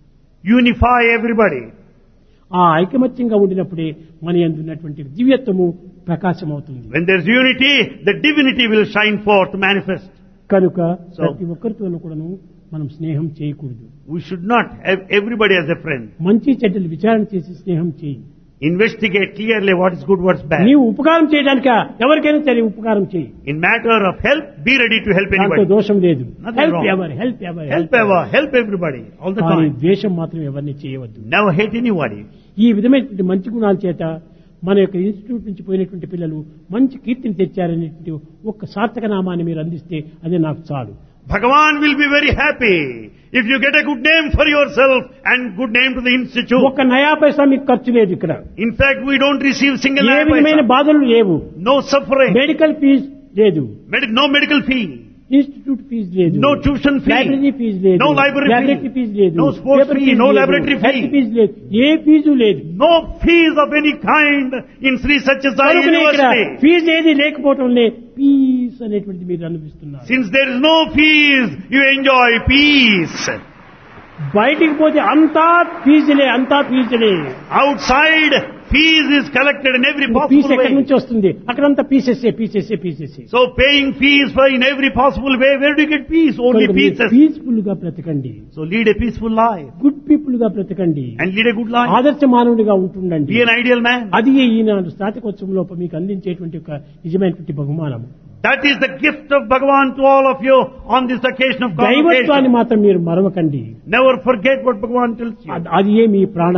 Unify everybody. ఆ ఐకమత్యంగా ఉండినప్పుడే మన యందు ఉన్నటువంటి దివ్యత్వము ప్రకాశం అవుతుంది. When there's unity, the divinity will shine forth, manifest. కనుక So- ప్రతి ఒక్కరితోనూ కూడాను మనం స్నేహం చేయకూడదు. We should not have everybody as a friend. మంచి చెడ్డలు విచారణ చేసి స్నేహం చేయి. Investigate clearly what is good, what's bad. నీవు ఉపకారం చేయడానిక ఎవరికైనా సరే ఉపకారం చేయి. In matter of help, be ready to help దాంతో anybody. దోషం లేదు. Nothing help wrong. Ever help ever Help ever, help everybody, all the కానీ time. ద్వేషం మాత్రం ఎవరిని చేయవద్దు. Never hate anybody. ఈ విధమైనటువంటి మంచి గుణాల చేత మన యొక్క ఇన్స్టిట్యూట్ నుంచి పోయినటువంటి పిల్లలు మంచి కీర్తిని తెచ్చారనేటువంటి ఒక్క సార్థక నామాన్ని మీరు అందిస్తే అదే నాకు చాలు. Bhagavan will be very happy if you get a good name for yourself and good name to the institute. ఒక్క నయా పైసా మీకు ఖర్చు లేదు ఇక్కడ. In fact, we don't receive single A naya విధమైన paisa. బాధలు లేవు. No suffering. మెడికల్ ఫీజు లేదు. Medi- no medical fee. Institute fee లేదు. No tuition fee. Library fee లేదు. No library laboratory fee. Fee లేదు. No sports paper fee, fee no లేదు. laboratory fee. Health fee లేదు. ఏ fee లేదు. No fees of any kind in Sri Satyasai కనుకనే ఇక్కడ University. Fee ఏది లేకపోవటం వల్లే పీస్ అనేటువంటిది మీరు అనిపిస్తున్నారు. Since there is no fees, you enjoy peace. బయటికి పోతే అంతా ఫీజులే, అంతా ఫీజులే. Outside, fees is collected in every fee possible ఎక్కడి way. నుంచి వస్తుంది? అక్కడంతా పీసెస్సే పీసెస్సే పీసెస్సే. So paying fees for in every possible way, where do you get peace? Only pieces. Peaceful గా బ్రతకండి. So lead a peaceful life good people గా బ్రతకండి. and lead a good life. ఆదర్శ మానవుడిగా ఉంటుండండి. Be an ideal man. అది ఈనాడు స్నాతకోత్సవం లోపల మీకు అందించేటువంటి ఒక నిజమైనటువంటి బహుమానం. That is the gift of Bhagavan to all of you on this occasion of దైవత్వాన్ని convocation. మాత్రం మీరు మరవకండి. Never forget what Bhagavan tells you. అది- అది ఏ మీ ప్రాణము.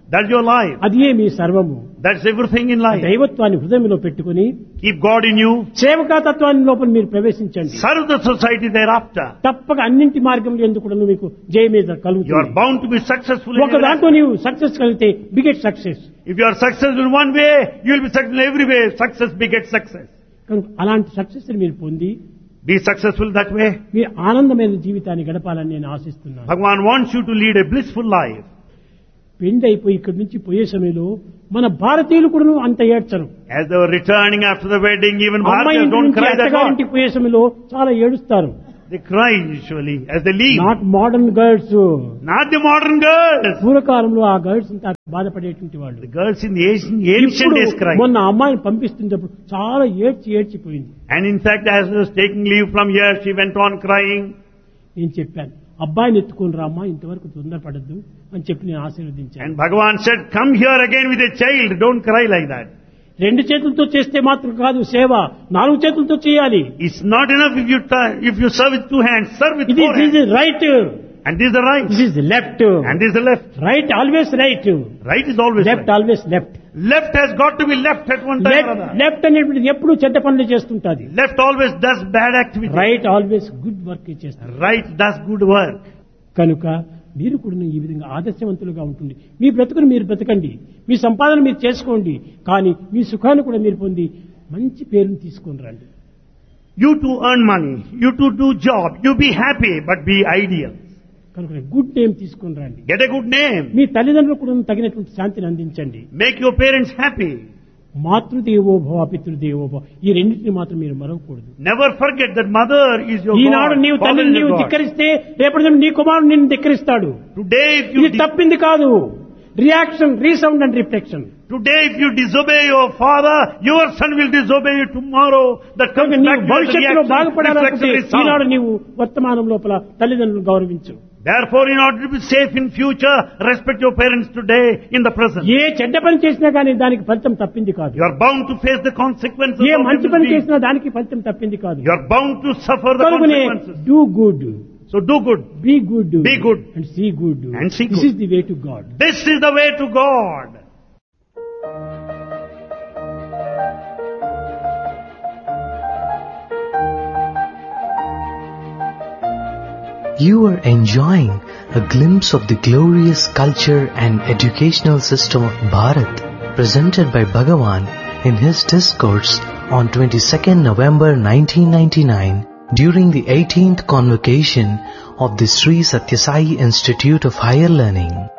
That's your life. అదే మీ సర్వము. That's everything in life. దైవత్వాన్ని హృదయంలో పెట్టుకుని Keep God in you. సేవకాతత్వాన్ని లోపల మీరు ప్రవేశించండి. Serve the society thereafter. తప్పక అన్నింటి మార్గంలో ఎందుకు కూడా మీకు జయం మీద You are కలుగుతుంది. bound to be successful in ఒక your life. దాంట్లో నీవు సక్సెస్ కలిగితే beget success. If you are successful in one way, you will be successful in every way. Success begets success. కనుక అలాంటి సక్సెస్ మీరు పొంది Be successful that way. మీరు ఆనందమైన జీవితాన్ని గడపాలని నేను ఆశిస్తున్నాను. Bhagavan wants you to lead a blissful life. పెండి అయిపోయి ఇక్కడి నుంచి పోయే సమయంలో మన భారతీయులు కూడా అంత ఏడ్చరు. As they were returning after the wedding, even అమ్మాయి Bharatiyas ఇంటి don't నుంచి cry that much. అత్తగారింటికి పోయే సమయంలో చాలా ఏడుస్తారు. They cry usually as they leave. Not modern girls. Not the modern girls. పూర్వకాలంలో ఆ గర్ల్స్ అంతా బాధపడేటువంటి వాళ్ళు. The girls in the ancient, ancient days ఇప్పుడు cry. మొన్న అమ్మాయిని పంపిస్తున్నప్పుడు చాలా ఏడ్చి ఏడ్చిపోయింది. And in fact, as she was taking leave from here, she went on crying. నేను చెప్పాను అబ్బాయిని ఎత్తుకుని రామ్మా, ఇంతవరకు తొందరపడద్దు అని చెప్పి నేను ఆశీర్వదించాను. And Bhagavan said, come here again with a child, don't cry like that. రెండు చేతులతో చేస్తే మాత్రం కాదు సేవ, నాలుగు చేతులతో చేయాలి. It's not enough if you t- if you serve with two hands, serve with ఇది four hands. Right, And this is the right. This is left. And this is the left. Right always right, Right is always left right. Always left. Left has got to be left at one time or left other. Left అనేటువంటిది ఎప్పుడు చెడ్డ పనులు చేస్తుంటది. Left always does bad activity. Right always good work చేస్తారు. Right does good work. కనుక మీరు కూడా ఈ విధంగా ఆదర్శవంతులుగా ఉంటుంది. మీ బ్రతుకును మీరు బ్రతకండి, మీ సంపాదన మీరు చేసుకోండి, కానీ మీ సుఖాన్ని కూడా మీరు పొంది మంచి పేరును తీసుకొని రండి. You to earn money, you to do job, you be happy, but be ideal. కనుక గుడ్ నేమ్ తీసుకొని రండి. Get a good name. మీ తల్లిదండ్రులకు కూడా తగినటువంటి శాంతిని అందించండి. Make your parents happy. మాతృదేవో భవ పితృదేవో భవ, ఈ రెండింటిని మాత్రం మీరు మరవకూడదు. Never forget that mother is your Eenadu God. నీవు Father తల్లిని is నీవు your God. ధిక్కరిస్తే రేపటి నీ కుమారుడు నిన్ను ధిక్కరిస్తాడు. Today if you ఇది di- తప్పింది కాదు. Reaction, resound and reflection. today if you disobey your father, your son will disobey you tomorrow. That comes కనుక back నీవు to the భవిష్యత్తులో reaction, బాగుపడాలనుకుంటే reflection is Eenadu sound. నీవు వర్తమానం లోపల తల్లిదండ్రులను గౌరవించు. Therefore, in order to be safe in future, respect your parents today in the present. ఏ చెడ్డ పని చేసినా కానీ దానికి ఫలితం తప్పింది కాదు. You are bound to face the consequences A of మంచి evil పని deeds. చేసినా దానికి ఫలితం తప్పింది కాదు. You are bound to suffer the కనుకనే consequences. Do good, So do good. Be good, Be good. And see good. And see this good. Is the way to God. This is the way to God. You are enjoying a glimpse of the glorious culture and educational system of Bharat, presented by Bhagavan in his discourse on twenty-second November nineteen ninety-nine during the eighteenth convocation of the Sri Sathya Sai Institute of Higher Learning.